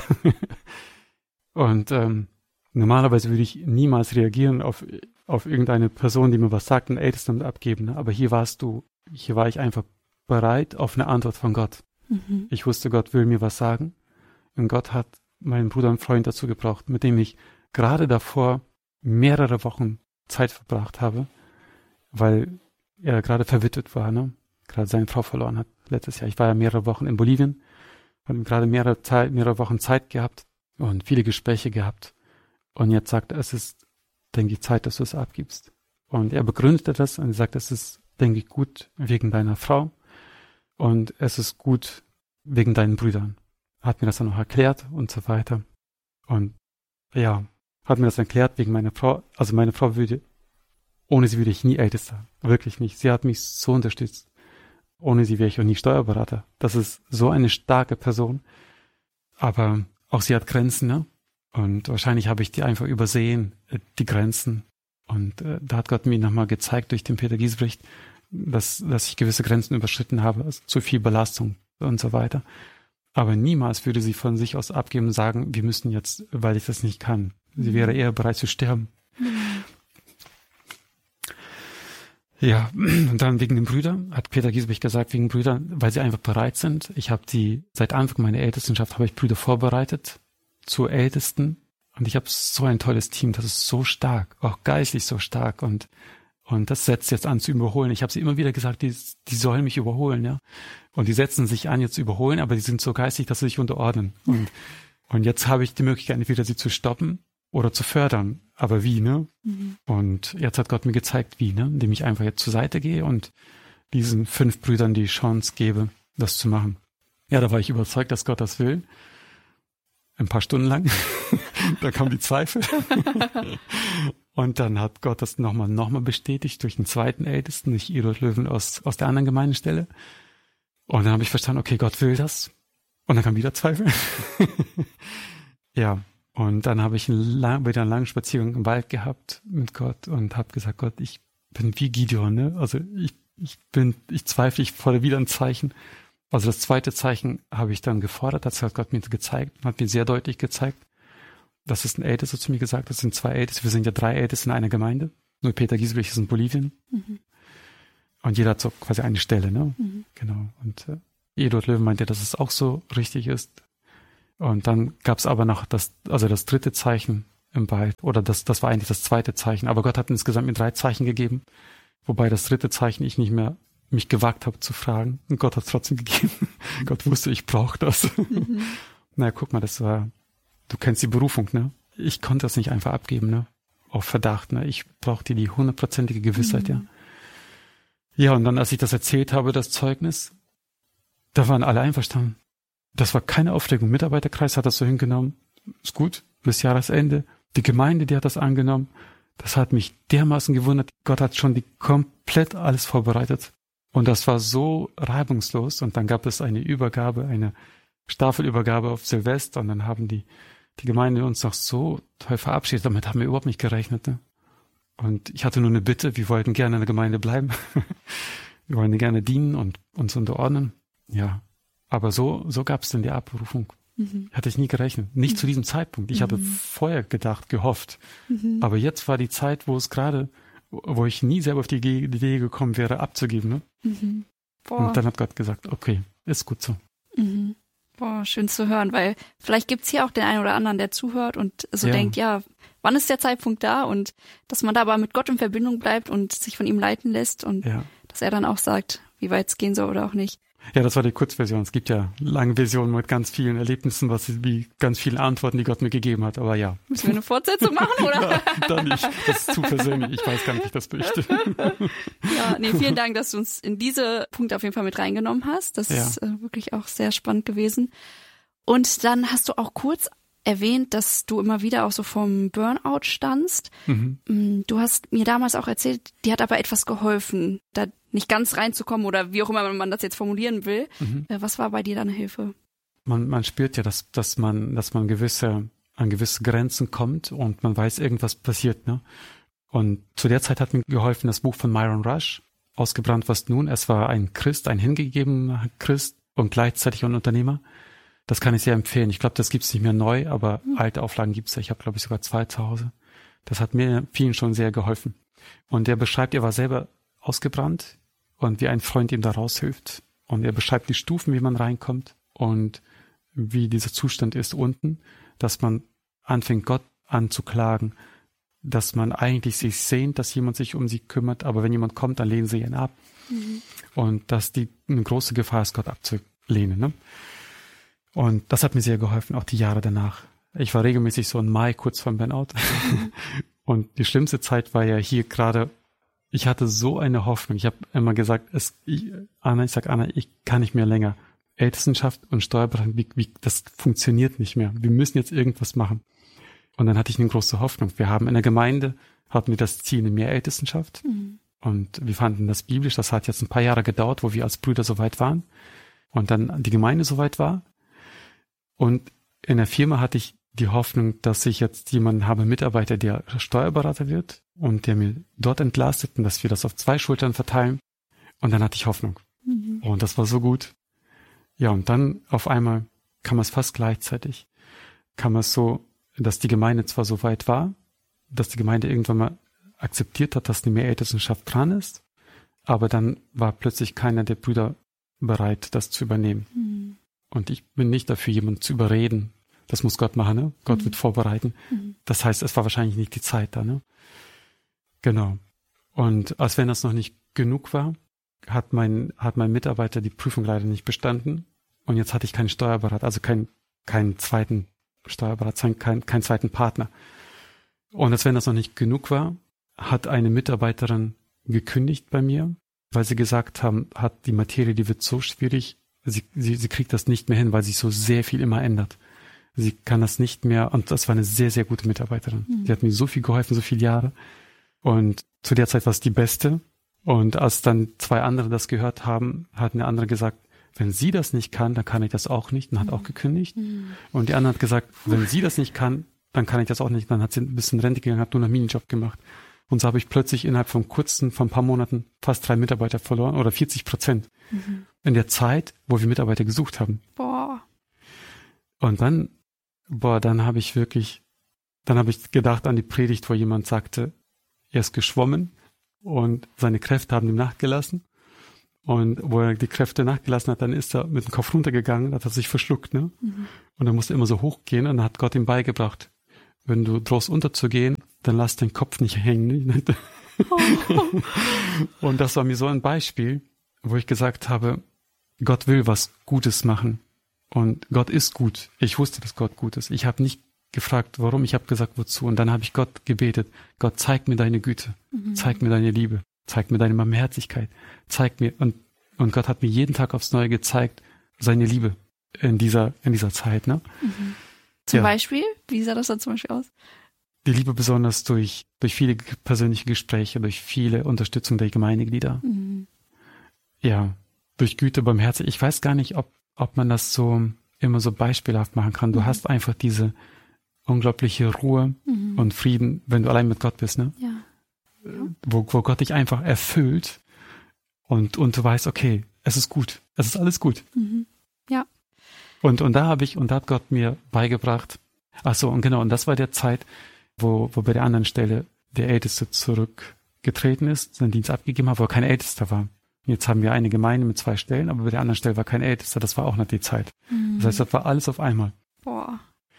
Und ähm, normalerweise würde ich niemals reagieren auf, auf irgendeine Person, die mir was sagt, ein Ältesten abgeben. Ne? Aber hier warst du, hier war ich einfach bereit auf eine Antwort von Gott. Mhm. Ich wusste, Gott will mir was sagen. Und Gott hat meinen Bruder und Freund dazu gebraucht, mit dem ich gerade davor mehrere Wochen Zeit verbracht habe, weil er gerade verwitwet war, ne? Gerade seine Frau verloren hat letztes Jahr. Ich war ja mehrere Wochen in Bolivien, habe gerade mehrere, Zeit, mehrere Wochen Zeit gehabt und viele Gespräche gehabt. Und jetzt sagt er, es ist, denke ich, Zeit, dass du es abgibst. Und er begründete das und er sagt, es ist, denke ich, gut wegen deiner Frau und es ist gut wegen deinen Brüdern. Hat mir das dann noch erklärt und so weiter. Und ja, hat mir das erklärt wegen meiner Frau. Also meine Frau würde, ohne sie würde ich nie Ältester. Wirklich nicht. Sie hat mich so unterstützt. Ohne sie wäre ich auch nie Steuerberater. Das ist so eine starke Person. Aber auch sie hat Grenzen, ne? Und wahrscheinlich habe ich die einfach übersehen, die Grenzen. Und äh, da hat Gott mir nochmal gezeigt durch den Peter Giesbrecht, dass, dass ich gewisse Grenzen überschritten habe, also zu viel Belastung und so weiter. Aber niemals würde sie von sich aus abgeben und sagen, wir müssen jetzt, weil ich das nicht kann. Sie wäre eher bereit zu sterben. Mhm. Ja, und dann wegen den Brüdern, hat Peter Giesbrecht gesagt, wegen Brüdern, weil sie einfach bereit sind. Ich habe die, seit Anfang meiner Ältestenschaft habe ich Brüder vorbereitet zur Ältesten. Und ich habe so ein tolles Team, das ist so stark, auch geistlich so stark. Und und das setzt jetzt an zu überholen. Ich habe sie immer wieder gesagt, die, die sollen mich überholen, ja. Und die setzen sich an, jetzt zu überholen, aber die sind so geistig, dass sie sich unterordnen. Und, und jetzt habe ich die Möglichkeit, entweder sie zu stoppen oder zu fördern. Aber wie, ne? Mhm. Und jetzt hat Gott mir gezeigt, wie, ne? Indem ich einfach jetzt zur Seite gehe und diesen fünf Brüdern die Chance gebe, das zu machen. Ja, da war ich überzeugt, dass Gott das will. Ein paar Stunden lang. Da kamen die Zweifel. Und dann hat Gott das nochmal nochmal bestätigt durch den zweiten Ältesten, durch Irod Löwen aus, aus der anderen Gemeindestelle. Und dann habe ich verstanden, okay, Gott will das. Und dann kam wieder Zweifel. Ja, und dann habe ich einen lang, wieder einen langen Spaziergang im Wald gehabt mit Gott und habe gesagt, Gott, ich bin wie Gideon, ne? Also ich, ich bin, ich zweifle, ich fordere wieder ein Zeichen. Also das zweite Zeichen habe ich dann gefordert, das hat Gott mir gezeigt, hat mir sehr deutlich gezeigt. Das ist ein Ältester zu mir gesagt, das sind zwei Älteste, wir sind ja drei Älteste in einer Gemeinde. Nur Peter Giesbrecht ist in Bolivien. Mhm. Und jeder hat so quasi eine Stelle, ne? Mhm. Genau. Und äh, Edward Löwen meinte, dass es auch so richtig ist. Und dann gab es aber noch das, also das dritte Zeichen im Wald, oder das, das war eigentlich das zweite Zeichen. Aber Gott hat insgesamt mir drei Zeichen gegeben, wobei das dritte Zeichen ich nicht mehr mich gewagt habe zu fragen. Und Gott hat es trotzdem gegeben. Gott wusste, ich brauche das. Mhm. Naja, guck mal, das war, du kennst die Berufung, ne? Ich konnte das nicht einfach abgeben, ne? Auf Verdacht, ne? Ich brauchte die hundertprozentige Gewissheit, mhm. ja. Ja, und dann, als ich das erzählt habe, das Zeugnis, da waren alle einverstanden. Das war keine Aufregung. Mitarbeiterkreis hat das so hingenommen. Ist gut, bis Jahresende. Die Gemeinde, die hat das angenommen. Das hat mich dermaßen gewundert. Gott hat schon die komplett alles vorbereitet. Und das war so reibungslos. Und dann gab es eine Übergabe, eine Staffelübergabe auf Silvester. Und dann haben die, die Gemeinde uns noch so toll verabschiedet. Damit haben wir überhaupt nicht gerechnet. Ne? Und ich hatte nur eine Bitte. Wir wollten gerne in der Gemeinde bleiben. Wir wollten gerne dienen und uns unterordnen. Ja, aber so, so gab es dann die Abberufung. Mhm. Hatte ich nie gerechnet. Nicht mhm. zu diesem Zeitpunkt. Ich mhm. habe vorher gedacht, gehofft. Mhm. Aber jetzt war die Zeit, wo es gerade, wo ich nie selber auf die Idee gekommen wäre, abzugeben. Ne? Mhm. Und dann hat Gott gesagt, okay, ist gut so. Mhm. Boah, schön zu hören, weil vielleicht gibt's hier auch den einen oder anderen, der zuhört und so ja. denkt, ja, wann ist der Zeitpunkt da? Und dass man da aber mit Gott in Verbindung bleibt und sich von ihm leiten lässt und ja. dass er dann auch sagt, wie weit es gehen soll oder auch nicht. Ja, das war die Kurzversion. Es gibt ja lange Versionen mit ganz vielen Erlebnissen, was wie ganz vielen Antworten, die Gott mir gegeben hat. Aber ja. Müssen wir eine Fortsetzung machen, oder? Ja, dann nicht. Das ist zu persönlich. Ich weiß gar nicht, wie ich das möchte. Ja, nee, vielen Dank, dass du uns in diese Punkte auf jeden Fall mit reingenommen hast. Das ja. ist äh, wirklich auch sehr spannend gewesen. Und dann hast du auch kurz erwähnt, dass du immer wieder auch so vom Burnout standst. Mhm. Du hast mir damals auch erzählt, dir hat aber etwas geholfen, da nicht ganz reinzukommen oder wie auch immer man das jetzt formulieren will. Mhm. Was war bei dir deine Hilfe? Man, man spürt ja, dass, dass man, dass man gewisse, an gewisse Grenzen kommt und man weiß, irgendwas passiert, ne? Und zu der Zeit hat mir geholfen das Buch von Myron Rush, Ausgebrannt, was nun? Es war ein Christ, ein hingegebener Christ und gleichzeitig ein Unternehmer. Das kann ich sehr empfehlen. Ich glaube, das gibt's nicht mehr neu, aber mhm. alte Auflagen gibt's ja. Ich habe, glaube ich, sogar zwei zu Hause. Das hat mir vielen schon sehr geholfen. Und er beschreibt, er war selber ausgebrannt und wie ein Freund ihm da raushilft. Und er beschreibt die Stufen, wie man reinkommt und wie dieser Zustand ist unten, dass man anfängt, Gott anzuklagen, dass man eigentlich sich sehnt, dass jemand sich um sie kümmert, aber wenn jemand kommt, dann lehnen sie ihn ab. Mhm. Und dass die eine große Gefahr ist, Gott abzulehnen, ne? Und das hat mir sehr geholfen, auch die Jahre danach. Ich war regelmäßig so im Mai kurz vor dem Burnout. Und die schlimmste Zeit war ja hier gerade, ich hatte so eine Hoffnung. Ich habe immer gesagt, es, ich, Anna, ich sag Anna, ich kann nicht mehr länger. Ältestenschaft und Steuerberatung, wie, wie, das funktioniert nicht mehr. Wir müssen jetzt irgendwas machen. Und dann hatte ich eine große Hoffnung. Wir haben in der Gemeinde, hatten wir das Ziel, eine Mehrältestenschaft. Mhm. Und wir fanden das biblisch. Das hat jetzt ein paar Jahre gedauert, wo wir als Brüder so weit waren. Und dann die Gemeinde so weit war. Und in der Firma hatte ich die Hoffnung, dass ich jetzt jemanden habe, Mitarbeiter, der Steuerberater wird und der mir dort entlastet und dass wir das auf zwei Schultern verteilen. Und dann hatte ich Hoffnung. Mhm. Und das war so gut. Ja, und dann auf einmal kam es fast gleichzeitig. Kam es so, dass die Gemeinde zwar so weit war, dass die Gemeinde irgendwann mal akzeptiert hat, dass eine Mehrältestenschaft dran ist, aber dann war plötzlich keiner der Brüder bereit, das zu übernehmen. Mhm. Und ich bin nicht dafür, jemanden zu überreden. Das muss Gott machen, ne? Gott mhm. wird vorbereiten. Mhm. Das heißt, es war wahrscheinlich nicht die Zeit da, ne? Genau. Und als wenn das noch nicht genug war, hat mein, hat mein Mitarbeiter die Prüfung leider nicht bestanden. Und jetzt hatte ich keinen Steuerberater, also keinen, keinen zweiten Steuerberater, keinen, keinen zweiten Partner. Und als wenn das noch nicht genug war, hat eine Mitarbeiterin gekündigt bei mir, weil sie gesagt haben, hat die Materie, die wird so schwierig, Sie, sie, sie kriegt das nicht mehr hin, weil sich so sehr viel immer ändert. Sie kann das nicht mehr, und das war eine sehr, sehr gute Mitarbeiterin. Mhm. Die hat mir so viel geholfen, so viele Jahre. Und zu der Zeit war es die beste. Und als dann zwei andere das gehört haben, hat eine andere gesagt, wenn sie das nicht kann, dann kann ich das auch nicht, und hat mhm. auch gekündigt. Mhm. Und die andere hat gesagt, wenn sie das nicht kann, dann kann ich das auch nicht. Dann hat sie ein bisschen Rente gegangen, hat nur einen Minijob gemacht. Und so habe ich plötzlich innerhalb von kurzen, von ein paar Monaten fast drei Mitarbeiter verloren, oder vierzig Prozent. Mhm. In der Zeit, wo wir Mitarbeiter gesucht haben. Boah. Und dann, boah, dann habe ich wirklich, dann habe ich gedacht an die Predigt, wo jemand sagte, er ist geschwommen und seine Kräfte haben ihm nachgelassen. Und wo er die Kräfte nachgelassen hat, dann ist er mit dem Kopf runtergegangen, hat er sich verschluckt, ne? Mhm. Und er musste immer so hochgehen und dann hat Gott ihm beigebracht, wenn du drohst unterzugehen, dann lass den Kopf nicht hängen. Ne? Oh. Und das war mir so ein Beispiel, wo ich gesagt habe, Gott will was Gutes machen. Und Gott ist gut. Ich wusste, dass Gott gut ist. Ich habe nicht gefragt, warum, ich habe gesagt, wozu. Und dann habe ich Gott gebetet, Gott, zeig mir deine Güte, mhm. zeig mir deine Liebe. Zeig mir deine Barmherzigkeit, zeig mir, und, und Gott hat mir jeden Tag aufs Neue gezeigt, seine Liebe in dieser, in dieser Zeit, ne? Mhm. Zum ja. Beispiel? Wie sah das dann zum Beispiel aus? Die Liebe besonders durch, durch viele persönliche Gespräche, durch viele Unterstützung der Gemeindeglieder. Mhm. Ja, durch Güte, Barmherzigkeit. Ich weiß gar nicht, ob, ob man das so, immer so beispielhaft machen kann. Du mhm. hast einfach diese unglaubliche Ruhe mhm. und Frieden, wenn du allein mit Gott bist, ne? Ja. Wo, wo Gott dich einfach erfüllt und, und du weißt, okay, es ist gut, es ist alles gut. Mhm. Ja. Und, und da habe ich, und da hat Gott mir beigebracht, ach so, und genau, und das war der Zeit, wo, wo bei der anderen Stelle der Älteste zurückgetreten ist, seinen Dienst abgegeben hat, wo er kein Ältester war. Jetzt haben wir eine Gemeinde mit zwei Stellen, aber bei der anderen Stelle war kein Ältester, das war auch noch die Zeit. Mhm. Das heißt, das war alles auf einmal. Boah.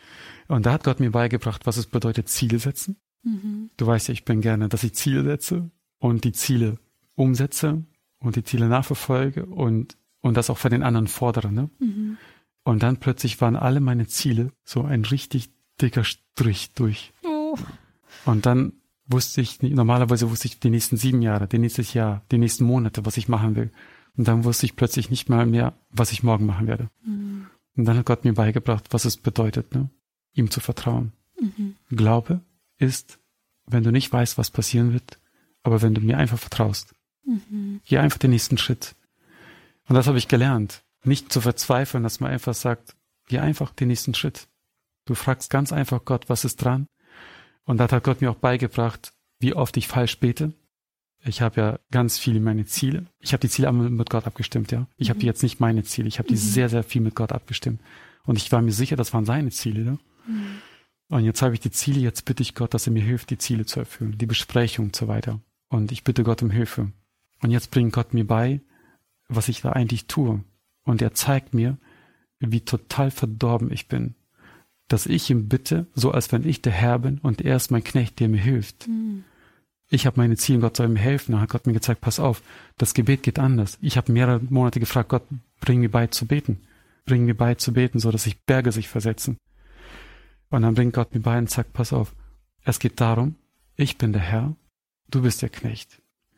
Und da hat Gott mir beigebracht, was es bedeutet, Ziele setzen. Mhm. Du weißt ja, ich bin gerne, dass ich Ziele setze und die Ziele umsetze und die Ziele nachverfolge und, und das auch von den anderen fordere. Ne? Mhm. Und dann plötzlich waren alle meine Ziele so ein richtig dicker Strich durch. Oh. Und dann wusste ich, normalerweise wusste ich die nächsten sieben Jahre, die nächstes Jahr, die nächsten Monate, was ich machen will. Und dann wusste ich plötzlich nicht mal mehr, was ich morgen machen werde. Mhm. Und dann hat Gott mir beigebracht, was es bedeutet, ne? Ihm zu vertrauen. Mhm. Glaube ist, wenn du nicht weißt, was passieren wird, aber wenn du mir einfach vertraust. Mhm. Geh einfach den nächsten Schritt. Und das habe ich gelernt. Nicht zu verzweifeln, dass man einfach sagt, geh einfach den nächsten Schritt. Du fragst ganz einfach Gott, was ist dran? Und da hat Gott mir auch beigebracht, wie oft ich falsch bete. Ich habe ja ganz viele meine Ziele. Ich habe die Ziele mit Gott abgestimmt, ja. Ich mhm. habe die jetzt nicht meine Ziele. Ich habe die mhm. sehr, sehr viel mit Gott abgestimmt. Und ich war mir sicher, das waren seine Ziele, ne? Mhm. Und jetzt habe ich die Ziele, jetzt bitte ich Gott, dass er mir hilft, die Ziele zu erfüllen, die Besprechung und so weiter. Und ich bitte Gott um Hilfe. Und jetzt bringt Gott mir bei, was ich da eigentlich tue. Und er zeigt mir, wie total verdorben ich bin. Dass ich ihm bitte, so als wenn ich der Herr bin und er ist mein Knecht, der mir hilft. Mhm. Ich habe meine Ziele, Gott soll mir helfen. Dann hat Gott mir gezeigt, pass auf, das Gebet geht anders. Ich habe mehrere Monate gefragt, Gott, bring mir bei zu beten. Bring mir bei zu beten, so dass sich Berge sich versetzen. Und dann bringt Gott mir bei und sagt, pass auf, es geht darum, ich bin der Herr, du bist der Knecht.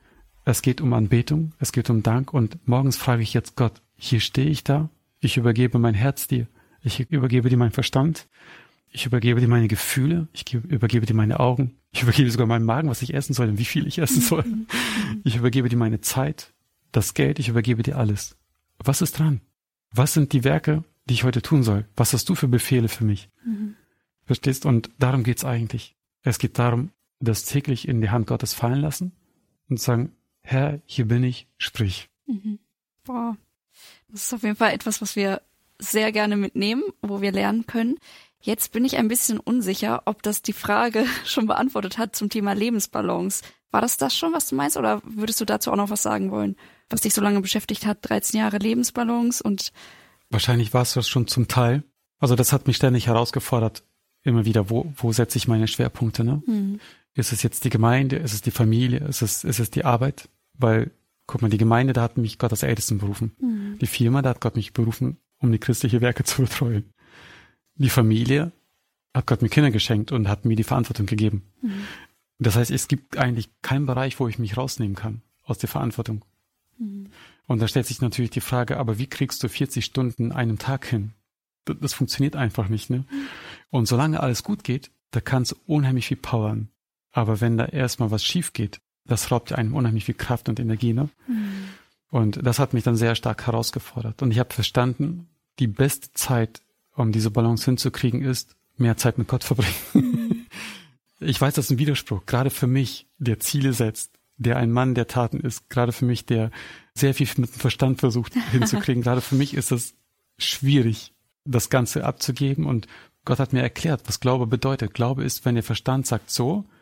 Es geht um Anbetung, es geht um Dank und morgens frage ich jetzt Gott, hier stehe ich da, ich übergebe mein Herz dir, ich übergebe dir meinen Verstand, ich übergebe dir meine Gefühle, ich übergebe dir meine Augen, ich übergebe sogar meinen Magen, was ich essen soll und wie viel ich essen soll. Ich übergebe dir meine Zeit, das Geld, ich übergebe dir alles. Was ist dran? Was sind die Werke, die ich heute tun soll? Was hast du für Befehle für mich? Mhm. Verstehst? Und darum geht's eigentlich. Es geht darum, das täglich in die Hand Gottes fallen lassen und sagen, Herr, hier bin ich, sprich. Mhm. Boah, das ist auf jeden Fall etwas, was wir sehr gerne mitnehmen, wo wir lernen können. Jetzt bin ich ein bisschen unsicher, ob das die Frage schon beantwortet hat zum Thema Lebensbalance. War das das schon, was du meinst, oder würdest du dazu auch noch was sagen wollen, was dich so lange beschäftigt hat, dreizehn Jahre Lebensbalance und... Wahrscheinlich war es das schon zum Teil. Also das hat mich ständig herausgefordert, immer wieder, wo, wo setze ich meine Schwerpunkte, ne? Mhm. Ist es jetzt die Gemeinde, ist es die Familie, ist es, ist es die Arbeit? Weil, guck mal, die Gemeinde, da hat mich Gott als Ältesten berufen. Mhm. Die Firma, da hat Gott mich berufen, um die christliche Werke zu betreuen. Die Familie hat Gott mir Kinder geschenkt und hat mir die Verantwortung gegeben. Mhm. Das heißt, es gibt eigentlich keinen Bereich, wo ich mich rausnehmen kann aus der Verantwortung. Mhm. Und da stellt sich natürlich die Frage, aber wie kriegst du vierzig Stunden einem Tag hin? Das, das funktioniert einfach nicht, ne? Mhm. Und solange alles gut geht, da kannst du unheimlich viel powern. Aber wenn da erstmal was schief geht, das raubt einem unheimlich viel Kraft und Energie, ne? Mhm. Und das hat mich dann sehr stark herausgefordert. Und ich habe verstanden, die beste Zeit, um diese Balance hinzukriegen, ist, mehr Zeit mit Gott verbringen. Mhm. Ich weiß, das ist ein Widerspruch, gerade für mich, der Ziele setzt, der ein Mann der Taten ist, gerade für mich, der sehr viel mit dem Verstand versucht hinzukriegen, gerade für mich ist es schwierig, das Ganze abzugeben. Und Gott hat mir erklärt, was Glaube bedeutet. Glaube ist, wenn der Verstand sagt so,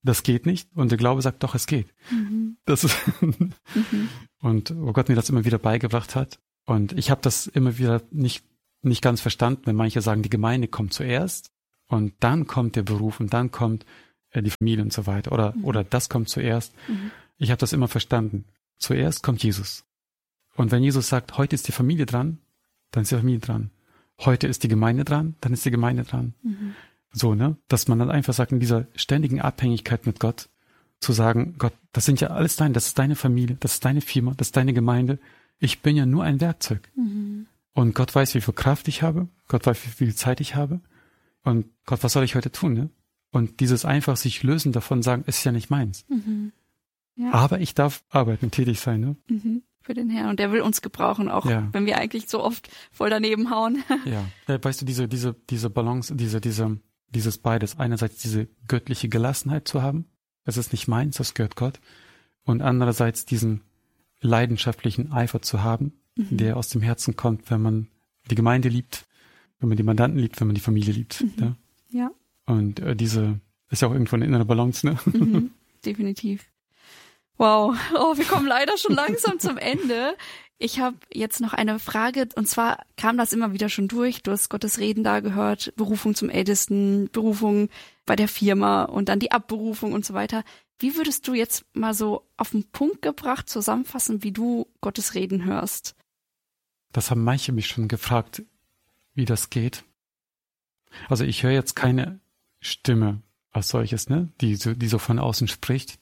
das geht nicht. Und der Glaube sagt, doch, es geht. Mhm. Das ist mhm. Und wo Gott mir das immer wieder beigebracht hat. Und ich habe das immer wieder nicht, nicht ganz verstanden, wenn manche sagen, die Gemeinde kommt zuerst und dann kommt der Beruf und dann kommt äh, die Familie und so weiter. Oder, mhm. oder das kommt zuerst. Mhm. Ich habe das immer verstanden. Zuerst kommt Jesus. Und wenn Jesus sagt, heute ist die Familie dran, dann ist die Familie dran. Heute ist die Gemeinde dran, dann ist die Gemeinde dran. Mhm. So, ne? Dass man dann einfach sagt, in dieser ständigen Abhängigkeit mit Gott, zu sagen, Gott, das sind ja alles deine, das ist deine Familie, das ist deine Firma, das ist deine Gemeinde. Ich bin ja nur ein Werkzeug. Mhm. Und Gott weiß, wie viel Kraft ich habe. Gott weiß, wie viel Zeit ich habe. Und Gott, was soll ich heute tun, ne? Und dieses einfach sich lösen davon, sagen, es ist ja nicht meins. Mhm. Ja. Aber ich darf arbeiten, tätig sein, ne? Mhm. Für den Herrn. Und der will uns gebrauchen, auch ja. wenn wir eigentlich so oft voll daneben hauen. Ja, weißt du, diese, diese, diese Balance, diese, diese, dieses beides. Einerseits diese göttliche Gelassenheit zu haben. Es ist nicht meins, das gehört Gott. Und andererseits diesen leidenschaftlichen Eifer zu haben, mhm. der aus dem Herzen kommt, wenn man die Gemeinde liebt, wenn man die Mandanten liebt, wenn man die Familie liebt. Mhm. Ja. ja. Und äh, diese ist ja auch irgendwo eine innere Balance, ne? Mhm. Definitiv. Wow, oh, wir kommen leider schon langsam zum Ende. Ich habe jetzt noch eine Frage, und zwar kam das immer wieder schon durch. Du hast Gottes Reden da gehört, Berufung zum Ältesten, Berufung bei der Firma und dann die Abberufung und so weiter. Wie würdest du jetzt mal so auf den Punkt gebracht zusammenfassen, wie du Gottes Reden hörst? Das haben manche mich schon gefragt, wie das geht. Also ich höre jetzt keine Stimme als solches, ne, die so, die so von außen spricht.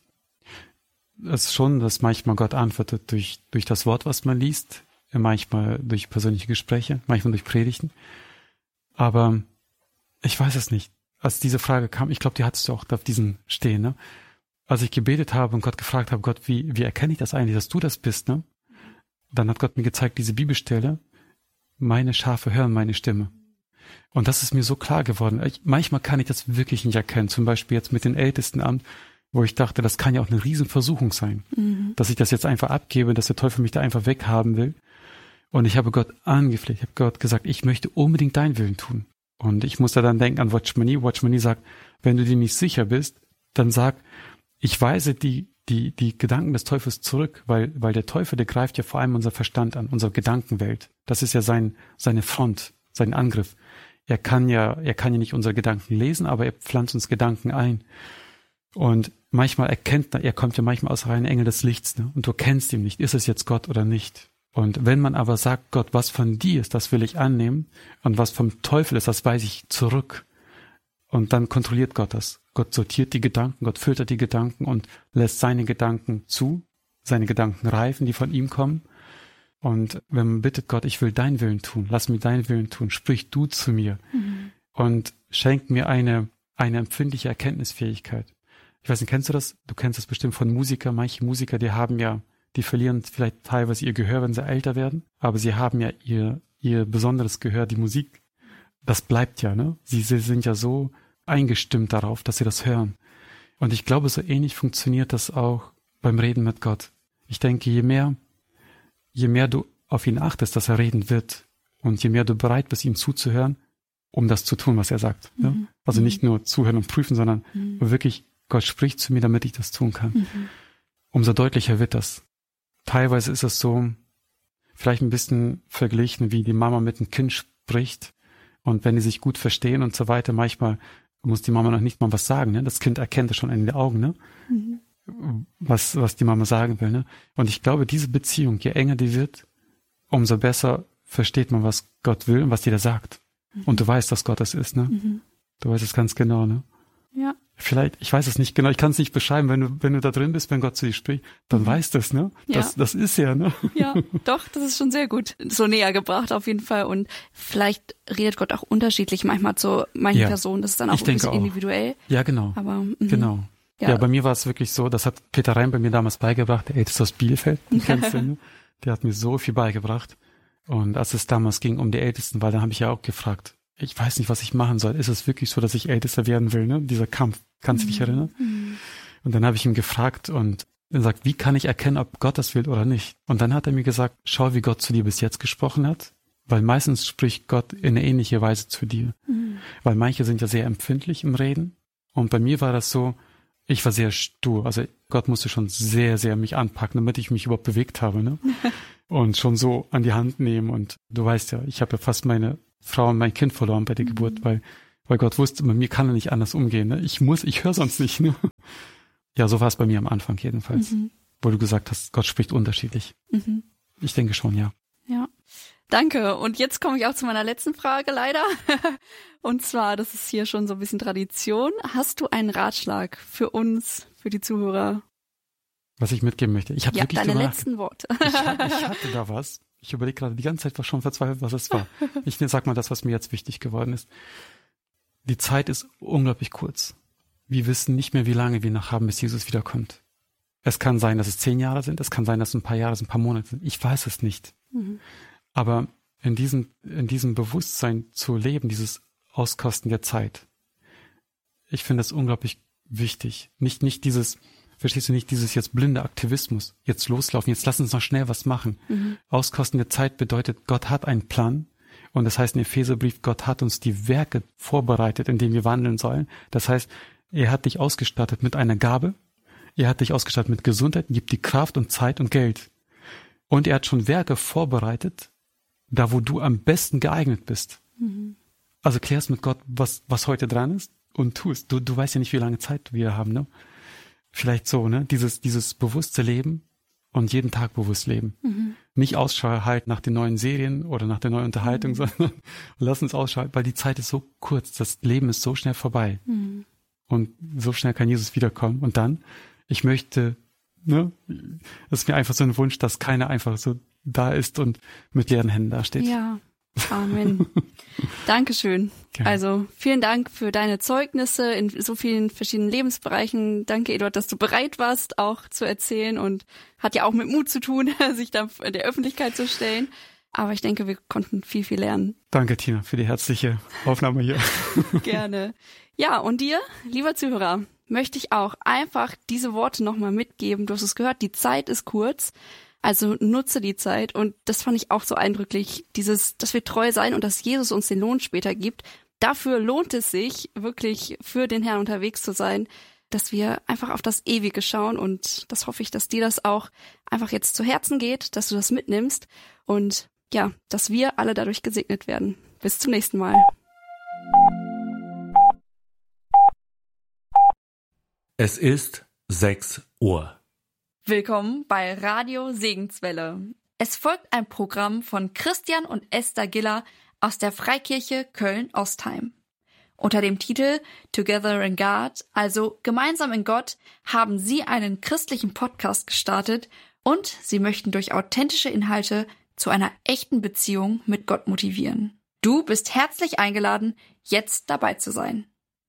Es ist schon, dass manchmal Gott antwortet durch, durch das Wort, was man liest, manchmal durch persönliche Gespräche, manchmal durch Predigten. Aber ich weiß es nicht. Als diese Frage kam, ich glaube, die hattest du auch auf diesem Stehen, ne? Als ich gebetet habe und Gott gefragt habe, Gott, wie, wie erkenne ich das eigentlich, dass du das bist, ne? Dann hat Gott mir gezeigt, diese Bibelstelle, meine Schafe hören meine Stimme. Und das ist mir so klar geworden. Ich, manchmal kann ich das wirklich nicht erkennen. Zum Beispiel jetzt mit dem Ältestenamt, wo ich dachte, das kann ja auch eine Riesenversuchung sein, mhm. dass ich das jetzt einfach abgebe, dass der Teufel mich da einfach weghaben will. Und ich habe Gott angefleht, ich habe Gott gesagt, ich möchte unbedingt deinen Willen tun. Und ich musste dann denken an Watchman Nee. Watchman Nee sagt, wenn du dir nicht sicher bist, dann sag, ich weise die, die, die Gedanken des Teufels zurück, weil, weil der Teufel, der greift ja vor allem unser Verstand an, unsere Gedankenwelt. Das ist ja sein, seine Front, sein Angriff. Er kann ja, er kann ja nicht unsere Gedanken lesen, aber er pflanzt uns Gedanken ein. Und manchmal erkennt er, er kommt ja manchmal aus reinen Engel des Lichts, ne? Und du kennst ihn nicht, ist es jetzt Gott oder nicht? Und wenn man aber sagt, Gott, was von dir ist, das will ich annehmen, und was vom Teufel ist, das weise ich zurück. Und dann kontrolliert Gott das. Gott sortiert die Gedanken, Gott filtert die Gedanken und lässt seine Gedanken zu, seine Gedanken reifen, die von ihm kommen. Und wenn man bittet, Gott, ich will deinen Willen tun, lass mich deinen Willen tun, sprich du zu mir mhm. und schenk mir eine, eine empfindliche Erkenntnisfähigkeit. Ich weiß nicht, kennst du das? Du kennst das bestimmt von Musikern. Manche Musiker, die haben ja, die verlieren vielleicht teilweise ihr Gehör, wenn sie älter werden, aber sie haben ja ihr, ihr besonderes Gehör, die Musik. Das bleibt ja, ne? Sie, sie sind ja so eingestimmt darauf, dass sie das hören. Und ich glaube, so ähnlich funktioniert das auch beim Reden mit Gott. Ich denke, je mehr, je mehr du auf ihn achtest, dass er reden wird, und je mehr du bereit bist, ihm zuzuhören, um das zu tun, was er sagt. Mhm. Ne? Also mhm. nicht nur zuhören und prüfen, sondern mhm. wirklich, Gott spricht zu mir, damit ich das tun kann. Mhm. Umso deutlicher wird das. Teilweise ist es so, vielleicht ein bisschen verglichen, wie die Mama mit dem Kind spricht, und wenn die sich gut verstehen und so weiter, manchmal muss die Mama noch nicht mal was sagen, ne? Das Kind erkennt es schon in den Augen, ne? Mhm. Was, was die Mama sagen will, ne? Und ich glaube, diese Beziehung, je enger die wird, umso besser versteht man, was Gott will und was dir da sagt. Mhm. Und du weißt, dass Gott das ist, ne? Mhm. Du weißt es ganz genau, ne? Ja. Vielleicht, ich weiß es nicht genau, ich kann es nicht beschreiben, wenn du, wenn du da drin bist, wenn Gott zu dir spricht, dann mhm. weißt du es, ne? Das, ja. das ist ja, ne? Ja, doch, das ist schon sehr gut. So näher gebracht auf jeden Fall, und vielleicht redet Gott auch unterschiedlich manchmal zu manchen ja. Personen, das ist dann auch ich ein bisschen auch. individuell. Ja, genau. Aber, genau. Ja. ja, bei mir war es wirklich so, das hat Peter Reim bei mir damals beigebracht, der Älteste aus Bielefeld, den kennst du, ne? Der hat mir so viel beigebracht. Und als es damals ging um die Ältesten, weil dann habe ich ja auch gefragt, ich weiß nicht, was ich machen soll. Ist es wirklich so, dass ich Ältester werden will, ne? Dieser Kampf, kannst du dich erinnern? Mhm. Und dann habe ich ihn gefragt und er sagt, wie kann ich erkennen, ob Gott das will oder nicht? Und dann hat er mir gesagt, schau, wie Gott zu dir bis jetzt gesprochen hat, weil meistens spricht Gott in eine ähnliche Weise zu dir. Mhm. Weil manche sind ja sehr empfindlich im Reden. Und bei mir war das so, ich war sehr stur. Also Gott musste schon sehr, sehr mich anpacken, damit ich mich überhaupt bewegt habe, ne? Und schon so an die Hand nehmen. Und du weißt ja, ich habe ja fast meine Frau und mein Kind verloren bei der mhm. Geburt, weil, weil Gott wusste, mit mir kann er nicht anders umgehen. Ne? Ich muss, ich höre sonst nicht. Ne? Ja, so war es bei mir am Anfang jedenfalls. Mhm. Wo du gesagt hast, Gott spricht unterschiedlich. Mhm. Ich denke schon, ja. Ja. Danke. Und jetzt komme ich auch zu meiner letzten Frage leider. Und zwar, das ist hier schon so ein bisschen Tradition. Hast du einen Ratschlag für uns, für die Zuhörer? Was ich mitgeben möchte. Ich habe ja, wirklich deine drüber, letzten Worte. ich, ich hatte da was. Ich überlege gerade die ganze Zeit, was schon verzweifelt, was es war. Ich sag mal das, was mir jetzt wichtig geworden ist. Die Zeit ist unglaublich kurz. Wir wissen nicht mehr, wie lange wir noch haben, bis Jesus wiederkommt. Es kann sein, dass es zehn Jahre sind. Es kann sein, dass es ein paar Jahre sind, ein paar Monate sind. Ich weiß es nicht. Mhm. Aber in diesem, in diesem Bewusstsein zu leben, dieses Auskosten der Zeit, ich finde das unglaublich wichtig. Nicht, nicht dieses, verstehst du, nicht dieses jetzt blinde Aktivismus, jetzt loslaufen, jetzt lass uns noch schnell was machen. Mhm. Auskosten der Zeit bedeutet, Gott hat einen Plan. Und das heißt im Epheserbrief, Gott hat uns die Werke vorbereitet, in denen wir wandeln sollen. Das heißt, er hat dich ausgestattet mit einer Gabe. Er hat dich ausgestattet mit Gesundheit, gibt die Kraft und Zeit und Geld. Und er hat schon Werke vorbereitet, da wo du am besten geeignet bist. Mhm. Also klärst mit Gott, was, was heute dran ist und tust. Du, du weißt ja nicht, wie lange Zeit wir haben, ne? Vielleicht so, ne? Dieses, dieses bewusste Leben und jeden Tag bewusst leben. Mhm. Nicht Ausschau halten nach den neuen Serien oder nach der neuen Unterhaltung, mhm. sondern lass uns ausschalten, weil die Zeit ist so kurz, das Leben ist so schnell vorbei. Mhm. Und so schnell kann Jesus wiederkommen. Und dann, ich möchte, ne, das ist mir einfach so ein Wunsch, dass keiner einfach so da ist und mit leeren Händen dasteht. Ja, Amen. Dankeschön. Gerne. Also vielen Dank für deine Zeugnisse in so vielen verschiedenen Lebensbereichen. Danke, Eduard, dass du bereit warst, auch zu erzählen, und hat ja auch mit Mut zu tun, sich da in der Öffentlichkeit zu stellen. Aber ich denke, wir konnten viel, viel lernen. Danke, Tina, für die herzliche Aufnahme hier. Gerne. Ja, und dir, lieber Zuhörer, möchte ich auch einfach diese Worte nochmal mitgeben. Du hast es gehört, die Zeit ist kurz. Also nutze die Zeit, und das fand ich auch so eindrücklich, dieses, dass wir treu sein und dass Jesus uns den Lohn später gibt. Dafür lohnt es sich, wirklich für den Herrn unterwegs zu sein, dass wir einfach auf das Ewige schauen, und das hoffe ich, dass dir das auch einfach jetzt zu Herzen geht, dass du das mitnimmst und ja, dass wir alle dadurch gesegnet werden. Bis zum nächsten Mal. Es ist sechs Uhr. Willkommen bei Radio Segenswelle. Es folgt ein Programm von Christian und Esther Giller aus der Freikirche Köln-Ostheim. Unter dem Titel Together in God, also gemeinsam in Gott, haben sie einen christlichen Podcast gestartet, und sie möchten durch authentische Inhalte zu einer echten Beziehung mit Gott motivieren. Du bist herzlich eingeladen, jetzt dabei zu sein.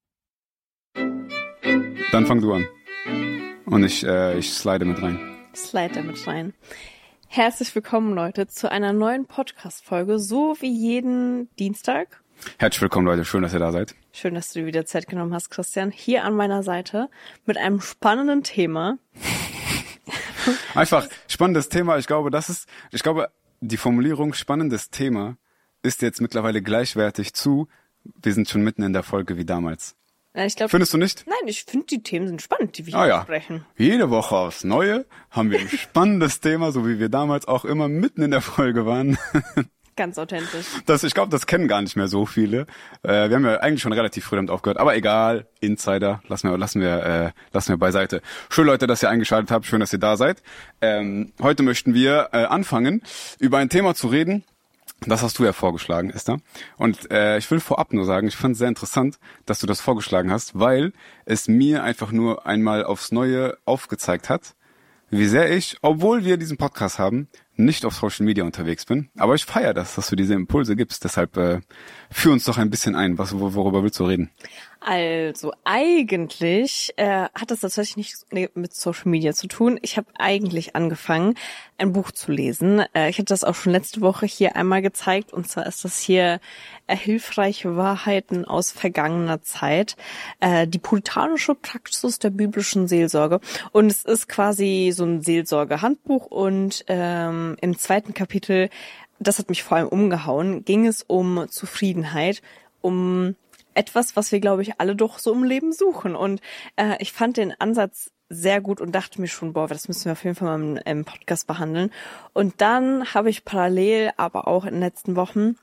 Dann fang du an. Und ich, äh, ich slide mit rein. Slide mit rein. Herzlich willkommen, Leute, zu einer neuen Podcast-Folge, so wie jeden Dienstag. Herzlich willkommen, Leute. Schön, dass ihr da seid. Schön, dass du dir wieder Zeit genommen hast, Christian. Hier an meiner Seite mit einem spannenden Thema. Einfach spannendes Thema. Ich glaube, das ist, ich glaube, die Formulierung spannendes Thema ist jetzt mittlerweile gleichwertig zu, wir sind schon mitten in der Folge wie damals. Ich glaub, Findest du nicht? Nein, ich finde, die Themen sind spannend, die wir ah, hier ja. besprechen. Jede Woche aufs Neue haben wir ein spannendes Thema, so wie wir damals auch immer mitten in der Folge waren. Ganz authentisch. Das, ich glaube, das kennen gar nicht mehr so viele. Äh, wir haben ja eigentlich schon relativ früh damit aufgehört, aber egal, Insider, lassen wir, lassen wir, äh, lassen wir beiseite. Schön, Leute, dass ihr eingeschaltet habt, schön, dass ihr da seid. Ähm, heute möchten wir äh, anfangen, über ein Thema zu reden. Das hast du ja vorgeschlagen, Esther. Und äh, ich will vorab nur sagen, ich fand es sehr interessant, dass du das vorgeschlagen hast, weil es mir einfach nur einmal aufs Neue aufgezeigt hat, wie sehr ich, obwohl wir diesen Podcast haben, nicht auf Social Media unterwegs bin. Aber ich feiere das, dass du diese Impulse gibst. Deshalb äh, führ uns doch ein bisschen ein. Was, worüber willst du reden? Also eigentlich äh, hat das tatsächlich nichts mit Social Media zu tun. Ich habe eigentlich angefangen, ein Buch zu lesen. Äh, ich hatte das auch schon letzte Woche hier einmal gezeigt. Und zwar ist das hier äh, Hilfreiche Wahrheiten aus vergangener Zeit. Äh, die puritanische Praxis der biblischen Seelsorge. Und es ist quasi so ein Seelsorge-Handbuch. Und ähm, im zweiten Kapitel, das hat mich vor allem umgehauen, ging es um Zufriedenheit, um etwas, was wir, glaube ich, alle doch so im Leben suchen. Und äh, ich fand den Ansatz sehr gut und dachte mir schon, boah, das müssen wir auf jeden Fall mal im, im Podcast behandeln. Und dann habe ich parallel, aber auch in den letzten Wochen,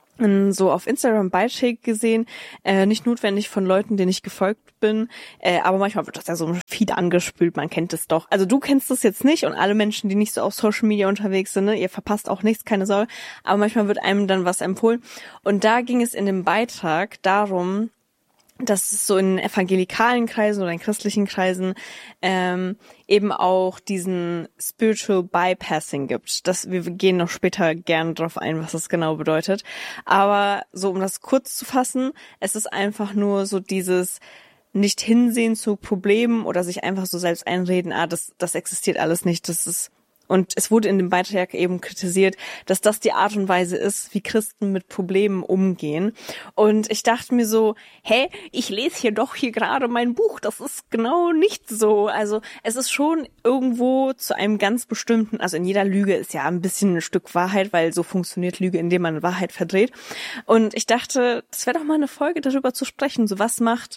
so auf Instagram Beiträge gesehen, äh, nicht notwendig von Leuten, denen ich gefolgt bin, äh, aber manchmal wird das ja so ein Feed angespült, man kennt es doch. Also du kennst es jetzt nicht und alle Menschen, die nicht so auf Social Media unterwegs sind, ne, ihr verpasst auch nichts, keine Sorge, aber manchmal wird einem dann was empfohlen. Und da ging es in dem Beitrag darum, dass es so in evangelikalen Kreisen oder in christlichen Kreisen ähm, eben auch diesen Spiritual Bypassing gibt. Das, wir gehen noch später gerne drauf ein, was das genau bedeutet. Aber so, um das kurz zu fassen, es ist einfach nur so dieses nicht hinsehen zu Problemen oder sich einfach so selbst einreden, ah, das, das existiert alles nicht, das ist. Und es wurde in dem Beitrag eben kritisiert, dass das die Art und Weise ist, wie Christen mit Problemen umgehen. Und ich dachte mir so, hä, ich lese hier doch hier gerade mein Buch. Das ist genau nicht so. Also es ist schon irgendwo zu einem ganz bestimmten, also in jeder Lüge ist ja ein bisschen ein Stück Wahrheit, weil so funktioniert Lüge, indem man Wahrheit verdreht. Und ich dachte, das wäre doch mal eine Folge, darüber zu sprechen. So, was macht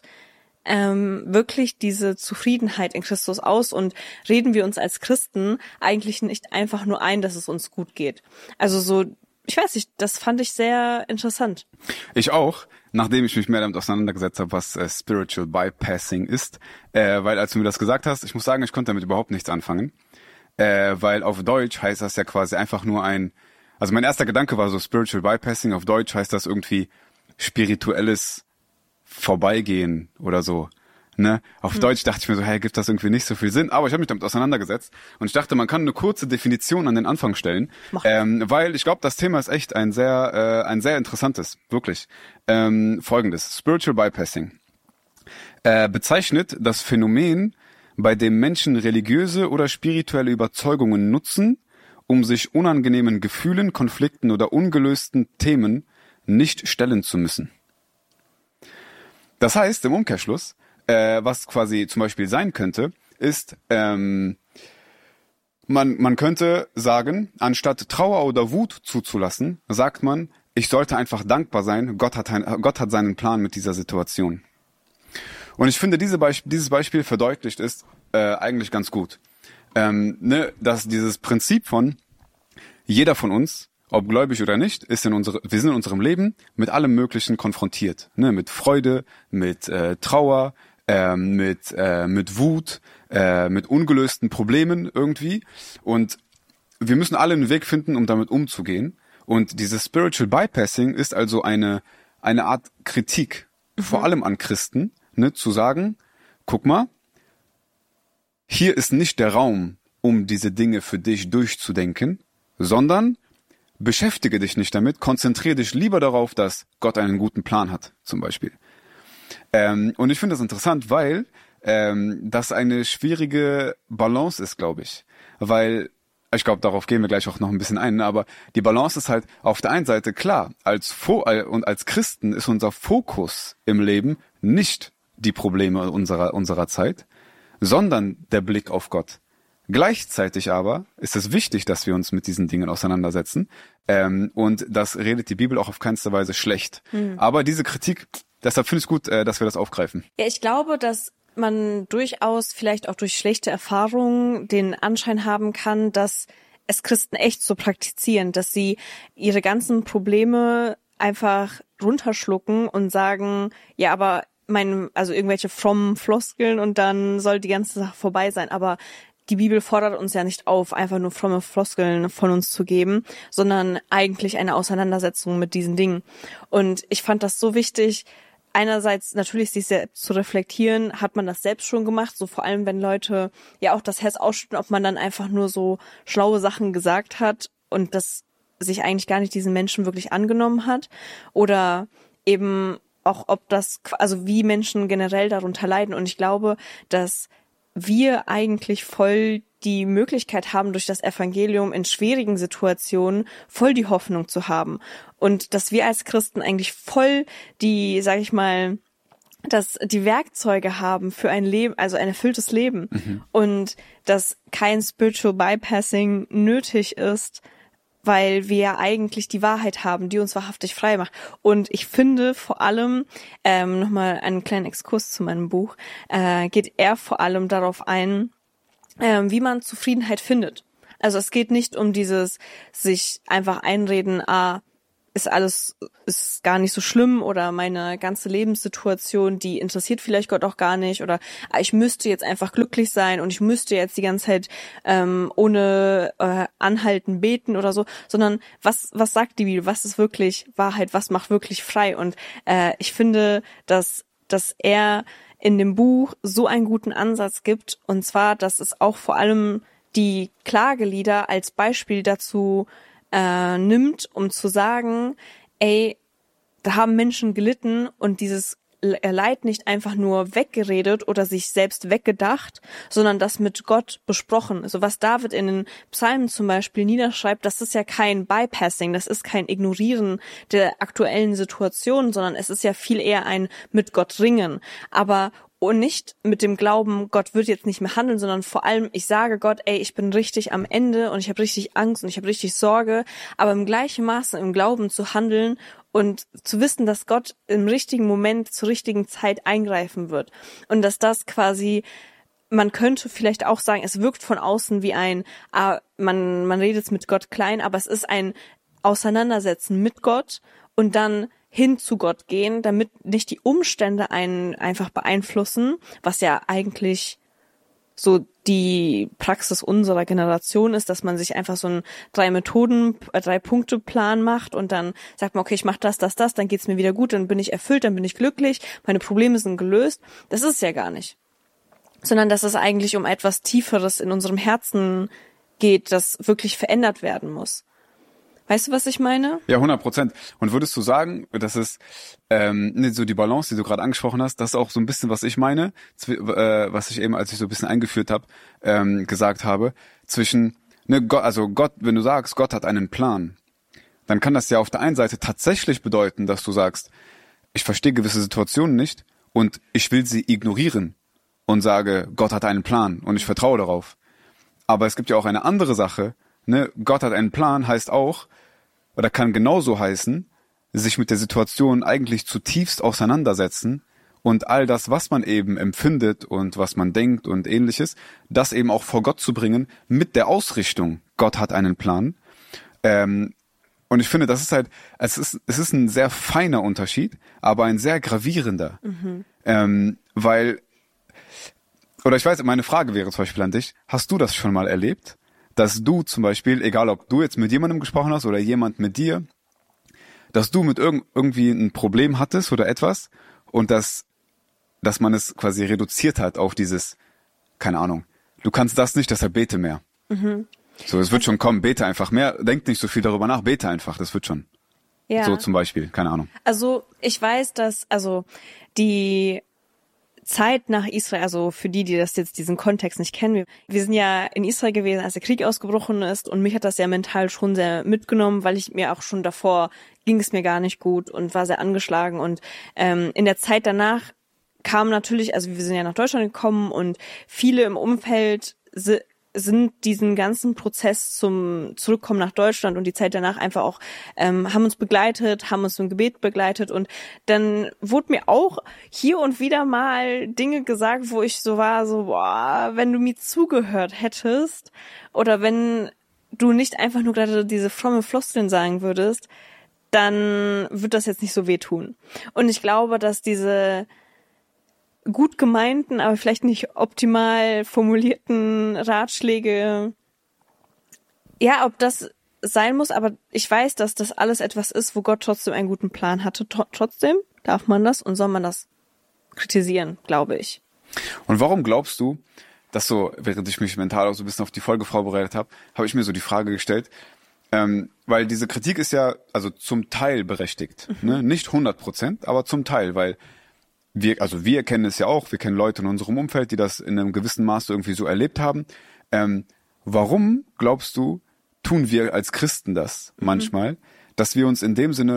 Ähm, wirklich diese Zufriedenheit in Christus aus und reden wir uns als Christen eigentlich nicht einfach nur ein, dass es uns gut geht. Also so, ich weiß nicht, das fand ich sehr interessant. Ich auch, nachdem ich mich mehr damit auseinandergesetzt habe, was äh, Spiritual Bypassing ist, äh, weil als du mir das gesagt hast, ich muss sagen, ich konnte damit überhaupt nichts anfangen, äh, weil auf Deutsch heißt das ja quasi einfach nur ein, also mein erster Gedanke war so Spiritual Bypassing, auf Deutsch heißt das irgendwie spirituelles Vorbeigehen oder so, ne? Auf hm. Deutsch dachte ich mir so, hey, gibt das irgendwie nicht so viel Sinn, aber ich habe mich damit auseinandergesetzt und ich dachte, man kann eine kurze Definition an den Anfang stellen, ähm, weil ich glaube, das Thema ist echt ein sehr, äh, ein sehr interessantes, wirklich. Ähm, Folgendes, Spiritual Bypassing äh, bezeichnet das Phänomen, bei dem Menschen religiöse oder spirituelle Überzeugungen nutzen, um sich unangenehmen Gefühlen, Konflikten oder ungelösten Themen nicht stellen zu müssen. Das heißt, im Umkehrschluss, äh, was quasi zum Beispiel sein könnte, ist, ähm, man, man könnte sagen, anstatt Trauer oder Wut zuzulassen, sagt man, ich sollte einfach dankbar sein, Gott hat, ein, Gott hat seinen Plan mit dieser Situation. Und ich finde, diese Beisp- dieses Beispiel verdeutlicht ist äh, eigentlich ganz gut. Ähm, ne, dass dieses Prinzip von, jeder von uns, ob gläubig oder nicht, ist in unsere, wir sind in unserem Leben mit allem Möglichen konfrontiert, ne, mit Freude, mit äh, Trauer, äh, mit äh, mit Wut, äh, mit ungelösten Problemen irgendwie. Und wir müssen alle einen Weg finden, um damit umzugehen. Und dieses Spiritual Bypassing ist also eine eine Art Kritik, mhm. vor allem an Christen, ne, zu sagen, guck mal, hier ist nicht der Raum, um diese Dinge für dich durchzudenken, sondern beschäftige dich nicht damit, konzentriere dich lieber darauf, dass Gott einen guten Plan hat, zum Beispiel. Ähm, und ich finde das interessant, weil ähm, das eine schwierige Balance ist, glaube ich. Weil, ich glaube, darauf gehen wir gleich auch noch ein bisschen ein, aber die Balance ist halt auf der einen Seite klar, als Fo- und als Christen ist unser Fokus im Leben nicht die Probleme unserer, unserer Zeit, sondern der Blick auf Gott. Gleichzeitig aber ist es wichtig, dass wir uns mit diesen Dingen auseinandersetzen. Ähm, und das redet die Bibel auch auf keinster Weise schlecht. Mhm. Aber diese Kritik, deshalb finde ich es gut, äh, dass wir das aufgreifen. Ja, ich glaube, dass man durchaus vielleicht auch durch schlechte Erfahrungen den Anschein haben kann, dass es Christen echt so praktizieren, dass sie ihre ganzen Probleme einfach runterschlucken und sagen, ja, aber mein, also irgendwelche frommen Floskeln und dann soll die ganze Sache vorbei sein. Aber die Bibel fordert uns ja nicht auf, einfach nur fromme Floskeln von uns zu geben, sondern eigentlich eine Auseinandersetzung mit diesen Dingen. Und ich fand das so wichtig, einerseits natürlich sich selbst zu reflektieren, hat man das selbst schon gemacht, so vor allem, wenn Leute ja auch das Herz ausschütten, ob man dann einfach nur so schlaue Sachen gesagt hat und das sich eigentlich gar nicht diesen Menschen wirklich angenommen hat, oder eben auch, ob das, also wie Menschen generell darunter leiden. Und ich glaube, dass wir eigentlich voll die Möglichkeit haben, durch das Evangelium in schwierigen Situationen voll die Hoffnung zu haben. Und dass wir als Christen eigentlich voll die, sag ich mal, dass die Werkzeuge haben für ein Leben, also ein erfülltes Leben. Mhm. Und dass kein Spiritual Bypassing nötig ist, weil wir ja eigentlich die Wahrheit haben, die uns wahrhaftig frei macht. Und ich finde vor allem, ähm, nochmal einen kleinen Exkurs zu meinem Buch, äh, geht er vor allem darauf ein, ähm, wie man Zufriedenheit findet. Also es geht nicht um dieses sich einfach einreden, ah, ist alles, ist gar nicht so schlimm oder meine ganze Lebenssituation, die interessiert vielleicht Gott auch gar nicht oder ah, ich müsste jetzt einfach glücklich sein und ich müsste jetzt die ganze Zeit ähm, ohne äh, Anhalten beten oder so, sondern was was sagt die Bibel, was ist wirklich Wahrheit, was macht wirklich frei und äh, ich finde, dass dass er in dem Buch so einen guten Ansatz gibt und zwar, dass es auch vor allem die Klagelieder als Beispiel dazu Äh, nimmt, um zu sagen, ey, da haben Menschen gelitten und dieses Leid nicht einfach nur weggeredet oder sich selbst weggedacht, sondern das mit Gott besprochen. Also was David in den Psalmen zum Beispiel niederschreibt, das ist ja kein Bypassing, das ist kein Ignorieren der aktuellen Situation, sondern es ist ja viel eher ein mit Gott ringen. Aber und nicht mit dem Glauben, Gott wird jetzt nicht mehr handeln, sondern vor allem, ich sage Gott, ey, ich bin richtig am Ende und ich habe richtig Angst und ich habe richtig Sorge, aber im gleichen Maße im Glauben zu handeln und zu wissen, dass Gott im richtigen Moment zur richtigen Zeit eingreifen wird. Und dass das quasi, man könnte vielleicht auch sagen, es wirkt von außen wie ein, ah, man, man redet mit Gott klein, aber es ist ein Auseinandersetzen mit Gott und dann hin zu Gott gehen, damit nicht die Umstände einen einfach beeinflussen, was ja eigentlich so die Praxis unserer Generation ist, dass man sich einfach so einen drei Methoden, äh, drei Punkte Plan macht und dann sagt man, okay, ich mache das, das, das, dann geht's mir wieder gut, dann bin ich erfüllt, dann bin ich glücklich, meine Probleme sind gelöst. Das ist ja gar nicht. Sondern dass es eigentlich um etwas Tieferes in unserem Herzen geht, das wirklich verändert werden muss. Weißt du, was ich meine? Ja, hundert Prozent. Und würdest du sagen, dass es ähm, nicht so die Balance, die du gerade angesprochen hast, das ist auch so ein bisschen, was ich meine, zw- äh, was ich eben, als ich so ein bisschen eingeführt habe, ähm, gesagt habe, zwischen, ne, Gott, also Gott, wenn du sagst, Gott hat einen Plan, dann kann das ja auf der einen Seite tatsächlich bedeuten, dass du sagst, ich verstehe gewisse Situationen nicht und ich will sie ignorieren und sage, Gott hat einen Plan und ich vertraue darauf. Aber es gibt ja auch eine andere Sache, ne, Gott hat einen Plan heißt auch, oder kann genauso heißen, sich mit der Situation eigentlich zutiefst auseinandersetzen und all das, was man eben empfindet und was man denkt und ähnliches, das eben auch vor Gott zu bringen mit der Ausrichtung, Gott hat einen Plan. Ähm, und ich finde, das ist halt, es ist, es ist ein sehr feiner Unterschied, aber ein sehr gravierender. Mhm. Ähm, weil, oder ich weiß, meine Frage wäre zum Beispiel an dich, hast du das schon mal erlebt? Dass du zum Beispiel, egal ob du jetzt mit jemandem gesprochen hast oder jemand mit dir, dass du mit irg- irgendwie ein Problem hattest oder etwas und dass, dass man es quasi reduziert hat auf dieses, keine Ahnung, du kannst das nicht, deshalb bete mehr. Mhm. So, es wird schon kommen, bete einfach mehr, denk nicht so viel darüber nach, bete einfach, das wird schon. Ja. So zum Beispiel, keine Ahnung. Also ich weiß, dass, also die Zeit nach Israel, also für die, die das jetzt diesen Kontext nicht kennen, wir, wir sind ja in Israel gewesen, als der Krieg ausgebrochen ist und mich hat das ja mental schon sehr mitgenommen, weil ich mir auch schon davor ging es mir gar nicht gut und war sehr angeschlagen und ähm, in der Zeit danach kam natürlich, also wir sind ja nach Deutschland gekommen und viele im Umfeld si- sind diesen ganzen Prozess zum Zurückkommen nach Deutschland und die Zeit danach einfach auch, ähm, haben uns begleitet, haben uns im Gebet begleitet und dann wurde mir auch hier und wieder mal Dinge gesagt, wo ich so war, so, boah, wenn du mir zugehört hättest oder wenn du nicht einfach nur gerade diese fromme Floskeln sagen würdest, dann wird das jetzt nicht so wehtun. Und ich glaube, dass diese gut gemeinten, aber vielleicht nicht optimal formulierten Ratschläge, ja, ob das sein muss, aber ich weiß, dass das alles etwas ist, wo Gott trotzdem einen guten Plan hatte. Tr- trotzdem darf man das und soll man das kritisieren, glaube ich. Und warum glaubst du, dass so, während ich mich mental auch so ein bisschen auf die Folge vorbereitet habe, habe ich mir so die Frage gestellt, ähm, weil diese Kritik ist ja also zum Teil berechtigt, mhm. ne? Nicht hundert Prozent, aber zum Teil, weil wir, also wir kennen es ja auch, wir kennen Leute in unserem Umfeld, die das in einem gewissen Maße irgendwie so erlebt haben. Ähm, warum, glaubst du, tun wir als Christen das mhm. manchmal, dass wir uns in dem Sinne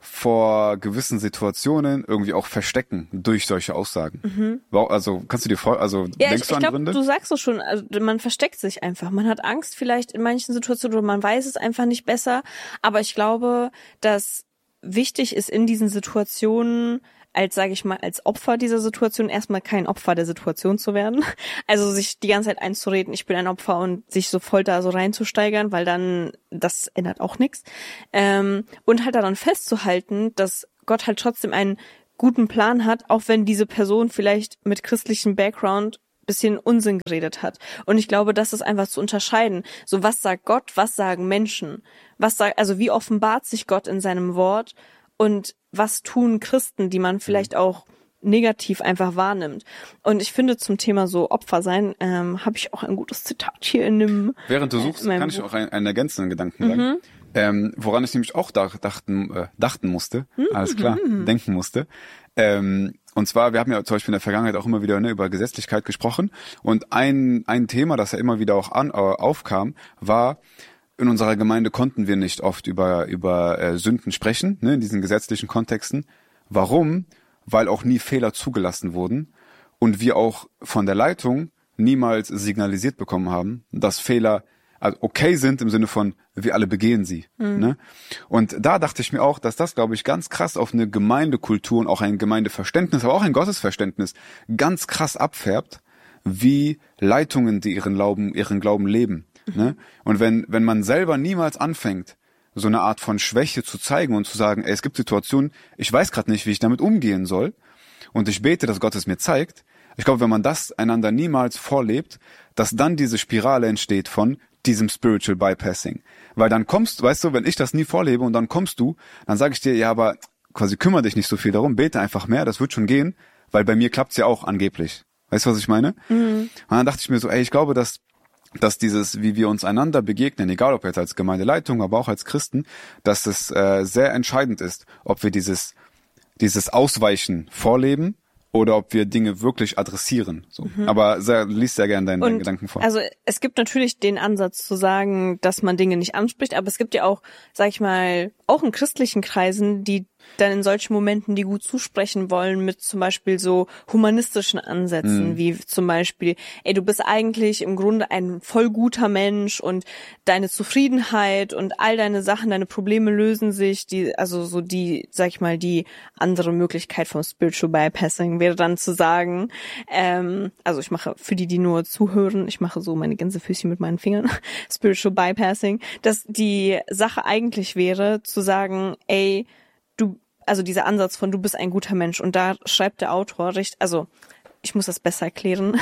vor gewissen Situationen irgendwie auch verstecken durch solche Aussagen. Mhm. Also kannst du dir vor, also ja, denkst ich, du an ich glaub, Gründe? Du sagst es schon, also man versteckt sich einfach. Man hat Angst vielleicht in manchen Situationen oder man weiß es einfach nicht besser. Aber ich glaube, dass wichtig ist in diesen Situationen, als, sage ich mal, als Opfer dieser Situation erstmal kein Opfer der Situation zu werden. Also sich die ganze Zeit einzureden, ich bin ein Opfer und sich so voll da so reinzusteigern, weil dann, das ändert auch nichts. Ähm, und halt daran festzuhalten, dass Gott halt trotzdem einen guten Plan hat, auch wenn diese Person vielleicht mit christlichem Background bisschen Unsinn geredet hat. Und ich glaube, das ist einfach zu unterscheiden. So, was sagt Gott, was sagen Menschen? Was sagt, also wie offenbart sich Gott in seinem Wort? Und was tun Christen, die man vielleicht auch negativ einfach wahrnimmt? Und ich finde, zum Thema so Opfer sein, ähm, habe ich auch ein gutes Zitat hier in dem. Während du suchst, äh, kann ich auch einen, einen ergänzenden Gedanken sagen. Mhm. Ähm, woran ich nämlich auch da, dachten, äh, dachten musste, mhm. alles klar, mhm. denken musste. Ähm, und zwar, wir haben ja zum Beispiel in der Vergangenheit auch immer wieder ne, über Gesetzlichkeit gesprochen. Und ein ein Thema, das ja immer wieder auch an, äh, aufkam, war, in unserer Gemeinde konnten wir nicht oft über über äh, Sünden sprechen, ne, in diesen gesetzlichen Kontexten. Warum? Weil auch nie Fehler zugelassen wurden und wir auch von der Leitung niemals signalisiert bekommen haben, dass Fehler also okay sind im Sinne von, wir alle begehen sie. Mhm. Ne? Und da dachte ich mir auch, dass das, glaube ich, ganz krass auf eine Gemeindekultur und auch ein Gemeindeverständnis, aber auch ein Gottesverständnis ganz krass abfärbt, wie Leitungen, die ihren Glauben, ihren Glauben leben. Ne? Und wenn wenn man selber niemals anfängt, so eine Art von Schwäche zu zeigen und zu sagen, ey, es gibt Situationen, ich weiß gerade nicht, wie ich damit umgehen soll und ich bete, dass Gott es mir zeigt. Ich glaube, wenn man das einander niemals vorlebt, dass dann diese Spirale entsteht von diesem Spiritual Bypassing. Weil dann kommst, weißt du, wenn ich das nie vorlebe und dann kommst du, dann sage ich dir, ja, aber quasi kümmere dich nicht so viel darum, bete einfach mehr, das wird schon gehen, weil bei mir klappt's ja auch angeblich. Weißt du, was ich meine? Mhm. Und dann dachte ich mir so, ey, ich glaube, dass dass dieses, wie wir uns einander begegnen, egal ob jetzt als Gemeindeleitung, aber auch als Christen, dass es äh, sehr entscheidend ist, ob wir dieses dieses Ausweichen vorleben oder ob wir Dinge wirklich adressieren. So. Mhm. Aber sehr, lies sehr gerne deinen, deinen Gedanken vor. Also es gibt natürlich den Ansatz zu sagen, dass man Dinge nicht anspricht, aber es gibt ja auch, sag ich mal, auch in christlichen Kreisen, die dann in solchen Momenten die gut zusprechen wollen mit zum Beispiel so humanistischen Ansätzen, mhm. wie zum Beispiel, ey, du bist eigentlich im Grunde ein voll guter Mensch und deine Zufriedenheit und all deine Sachen, deine Probleme lösen sich, die, also so die, sag ich mal, die andere Möglichkeit vom Spiritual Bypassing wäre dann zu sagen, ähm, also ich mache, für die, die nur zuhören, ich mache so meine Gänsefüßchen mit meinen Fingern, Spiritual Bypassing, dass die Sache eigentlich wäre, zu sagen, ey, du, also dieser Ansatz von du bist ein guter Mensch und da schreibt der Autor recht, also ich muss das besser erklären.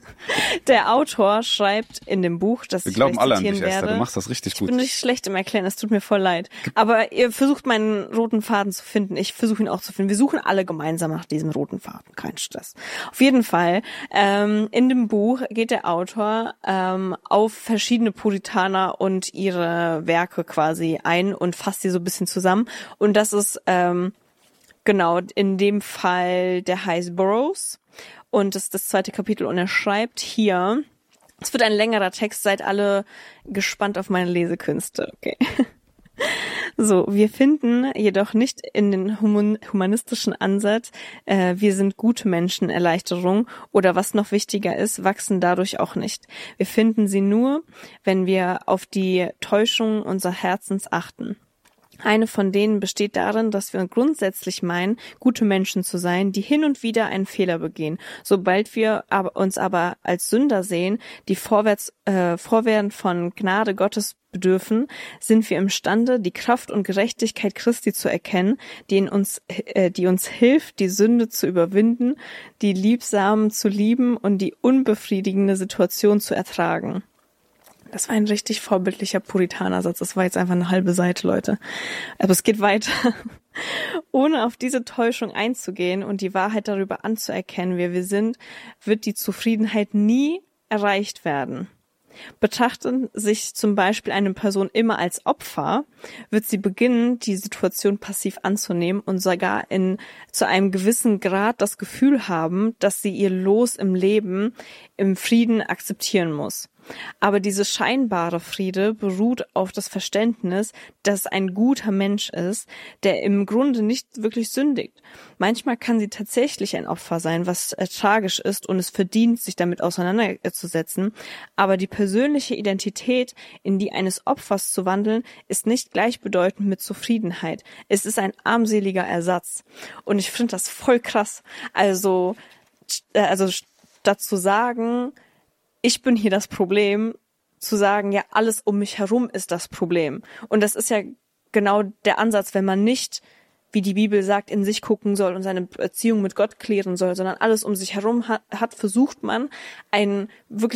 Der Autor schreibt in dem Buch, das wir ich glauben alle an dich, werde, Esther, du machst das richtig gut. Ich bin nicht schlecht im Erklären, es tut mir voll leid. Aber ihr versucht meinen roten Faden zu finden, ich versuche ihn auch zu finden. Wir suchen alle gemeinsam nach diesem roten Faden, kein Stress. Auf jeden Fall, ähm, in dem Buch geht der Autor ähm, auf verschiedene Puritaner und ihre Werke quasi ein und fasst sie so ein bisschen zusammen. Und das ist ähm, genau in dem Fall der heißt Burroughs. Und das ist das zweite Kapitel und er schreibt hier, es wird ein längerer Text, seid alle gespannt auf meine Lesekünste, okay. So, wir finden jedoch nicht in den humanistischen Ansatz, äh, wir sind gute Menschen, Erleichterung oder was noch wichtiger ist, wachsen dadurch auch nicht. Wir finden sie nur, wenn wir auf die Täuschung unseres Herzens achten. Eine von denen besteht darin, dass wir grundsätzlich meinen, gute Menschen zu sein, die hin und wieder einen Fehler begehen. Sobald wir aber, uns aber als Sünder sehen, die vorwärts, äh, vorwärts von Gnade Gottes bedürfen, sind wir imstande, die Kraft und Gerechtigkeit Christi zu erkennen, die in uns, äh, die uns hilft, die Sünde zu überwinden, die Liebsamen zu lieben und die unbefriedigende Situation zu ertragen. Das war ein richtig vorbildlicher Puritanersatz. Das war jetzt einfach eine halbe Seite, Leute. Aber es geht weiter. Ohne auf diese Täuschung einzugehen und die Wahrheit darüber anzuerkennen, wer wir sind, wird die Zufriedenheit nie erreicht werden. Betrachtet sich zum Beispiel eine Person immer als Opfer, wird sie beginnen, die Situation passiv anzunehmen und sogar in zu einem gewissen Grad das Gefühl haben, dass sie ihr Los im Leben im Frieden akzeptieren muss. Aber diese scheinbare Friede beruht auf das Verständnis, dass ein guter Mensch ist, der im Grunde nicht wirklich sündigt. Manchmal kann sie tatsächlich ein Opfer sein, was äh, tragisch ist und es verdient, sich damit auseinanderzusetzen. Aber die persönliche Identität in die eines Opfers zu wandeln, ist nicht gleichbedeutend mit Zufriedenheit. Es ist ein armseliger Ersatz. Und ich finde das voll krass. Also, äh, also statt zu sagen, ich bin hier das Problem, zu sagen, ja, alles um mich herum ist das Problem. Und das ist ja genau der Ansatz, wenn man nicht, wie die Bibel sagt, in sich gucken soll und seine Beziehung mit Gott klären soll, sondern alles um sich herum hat, hat versucht man, einen wirklich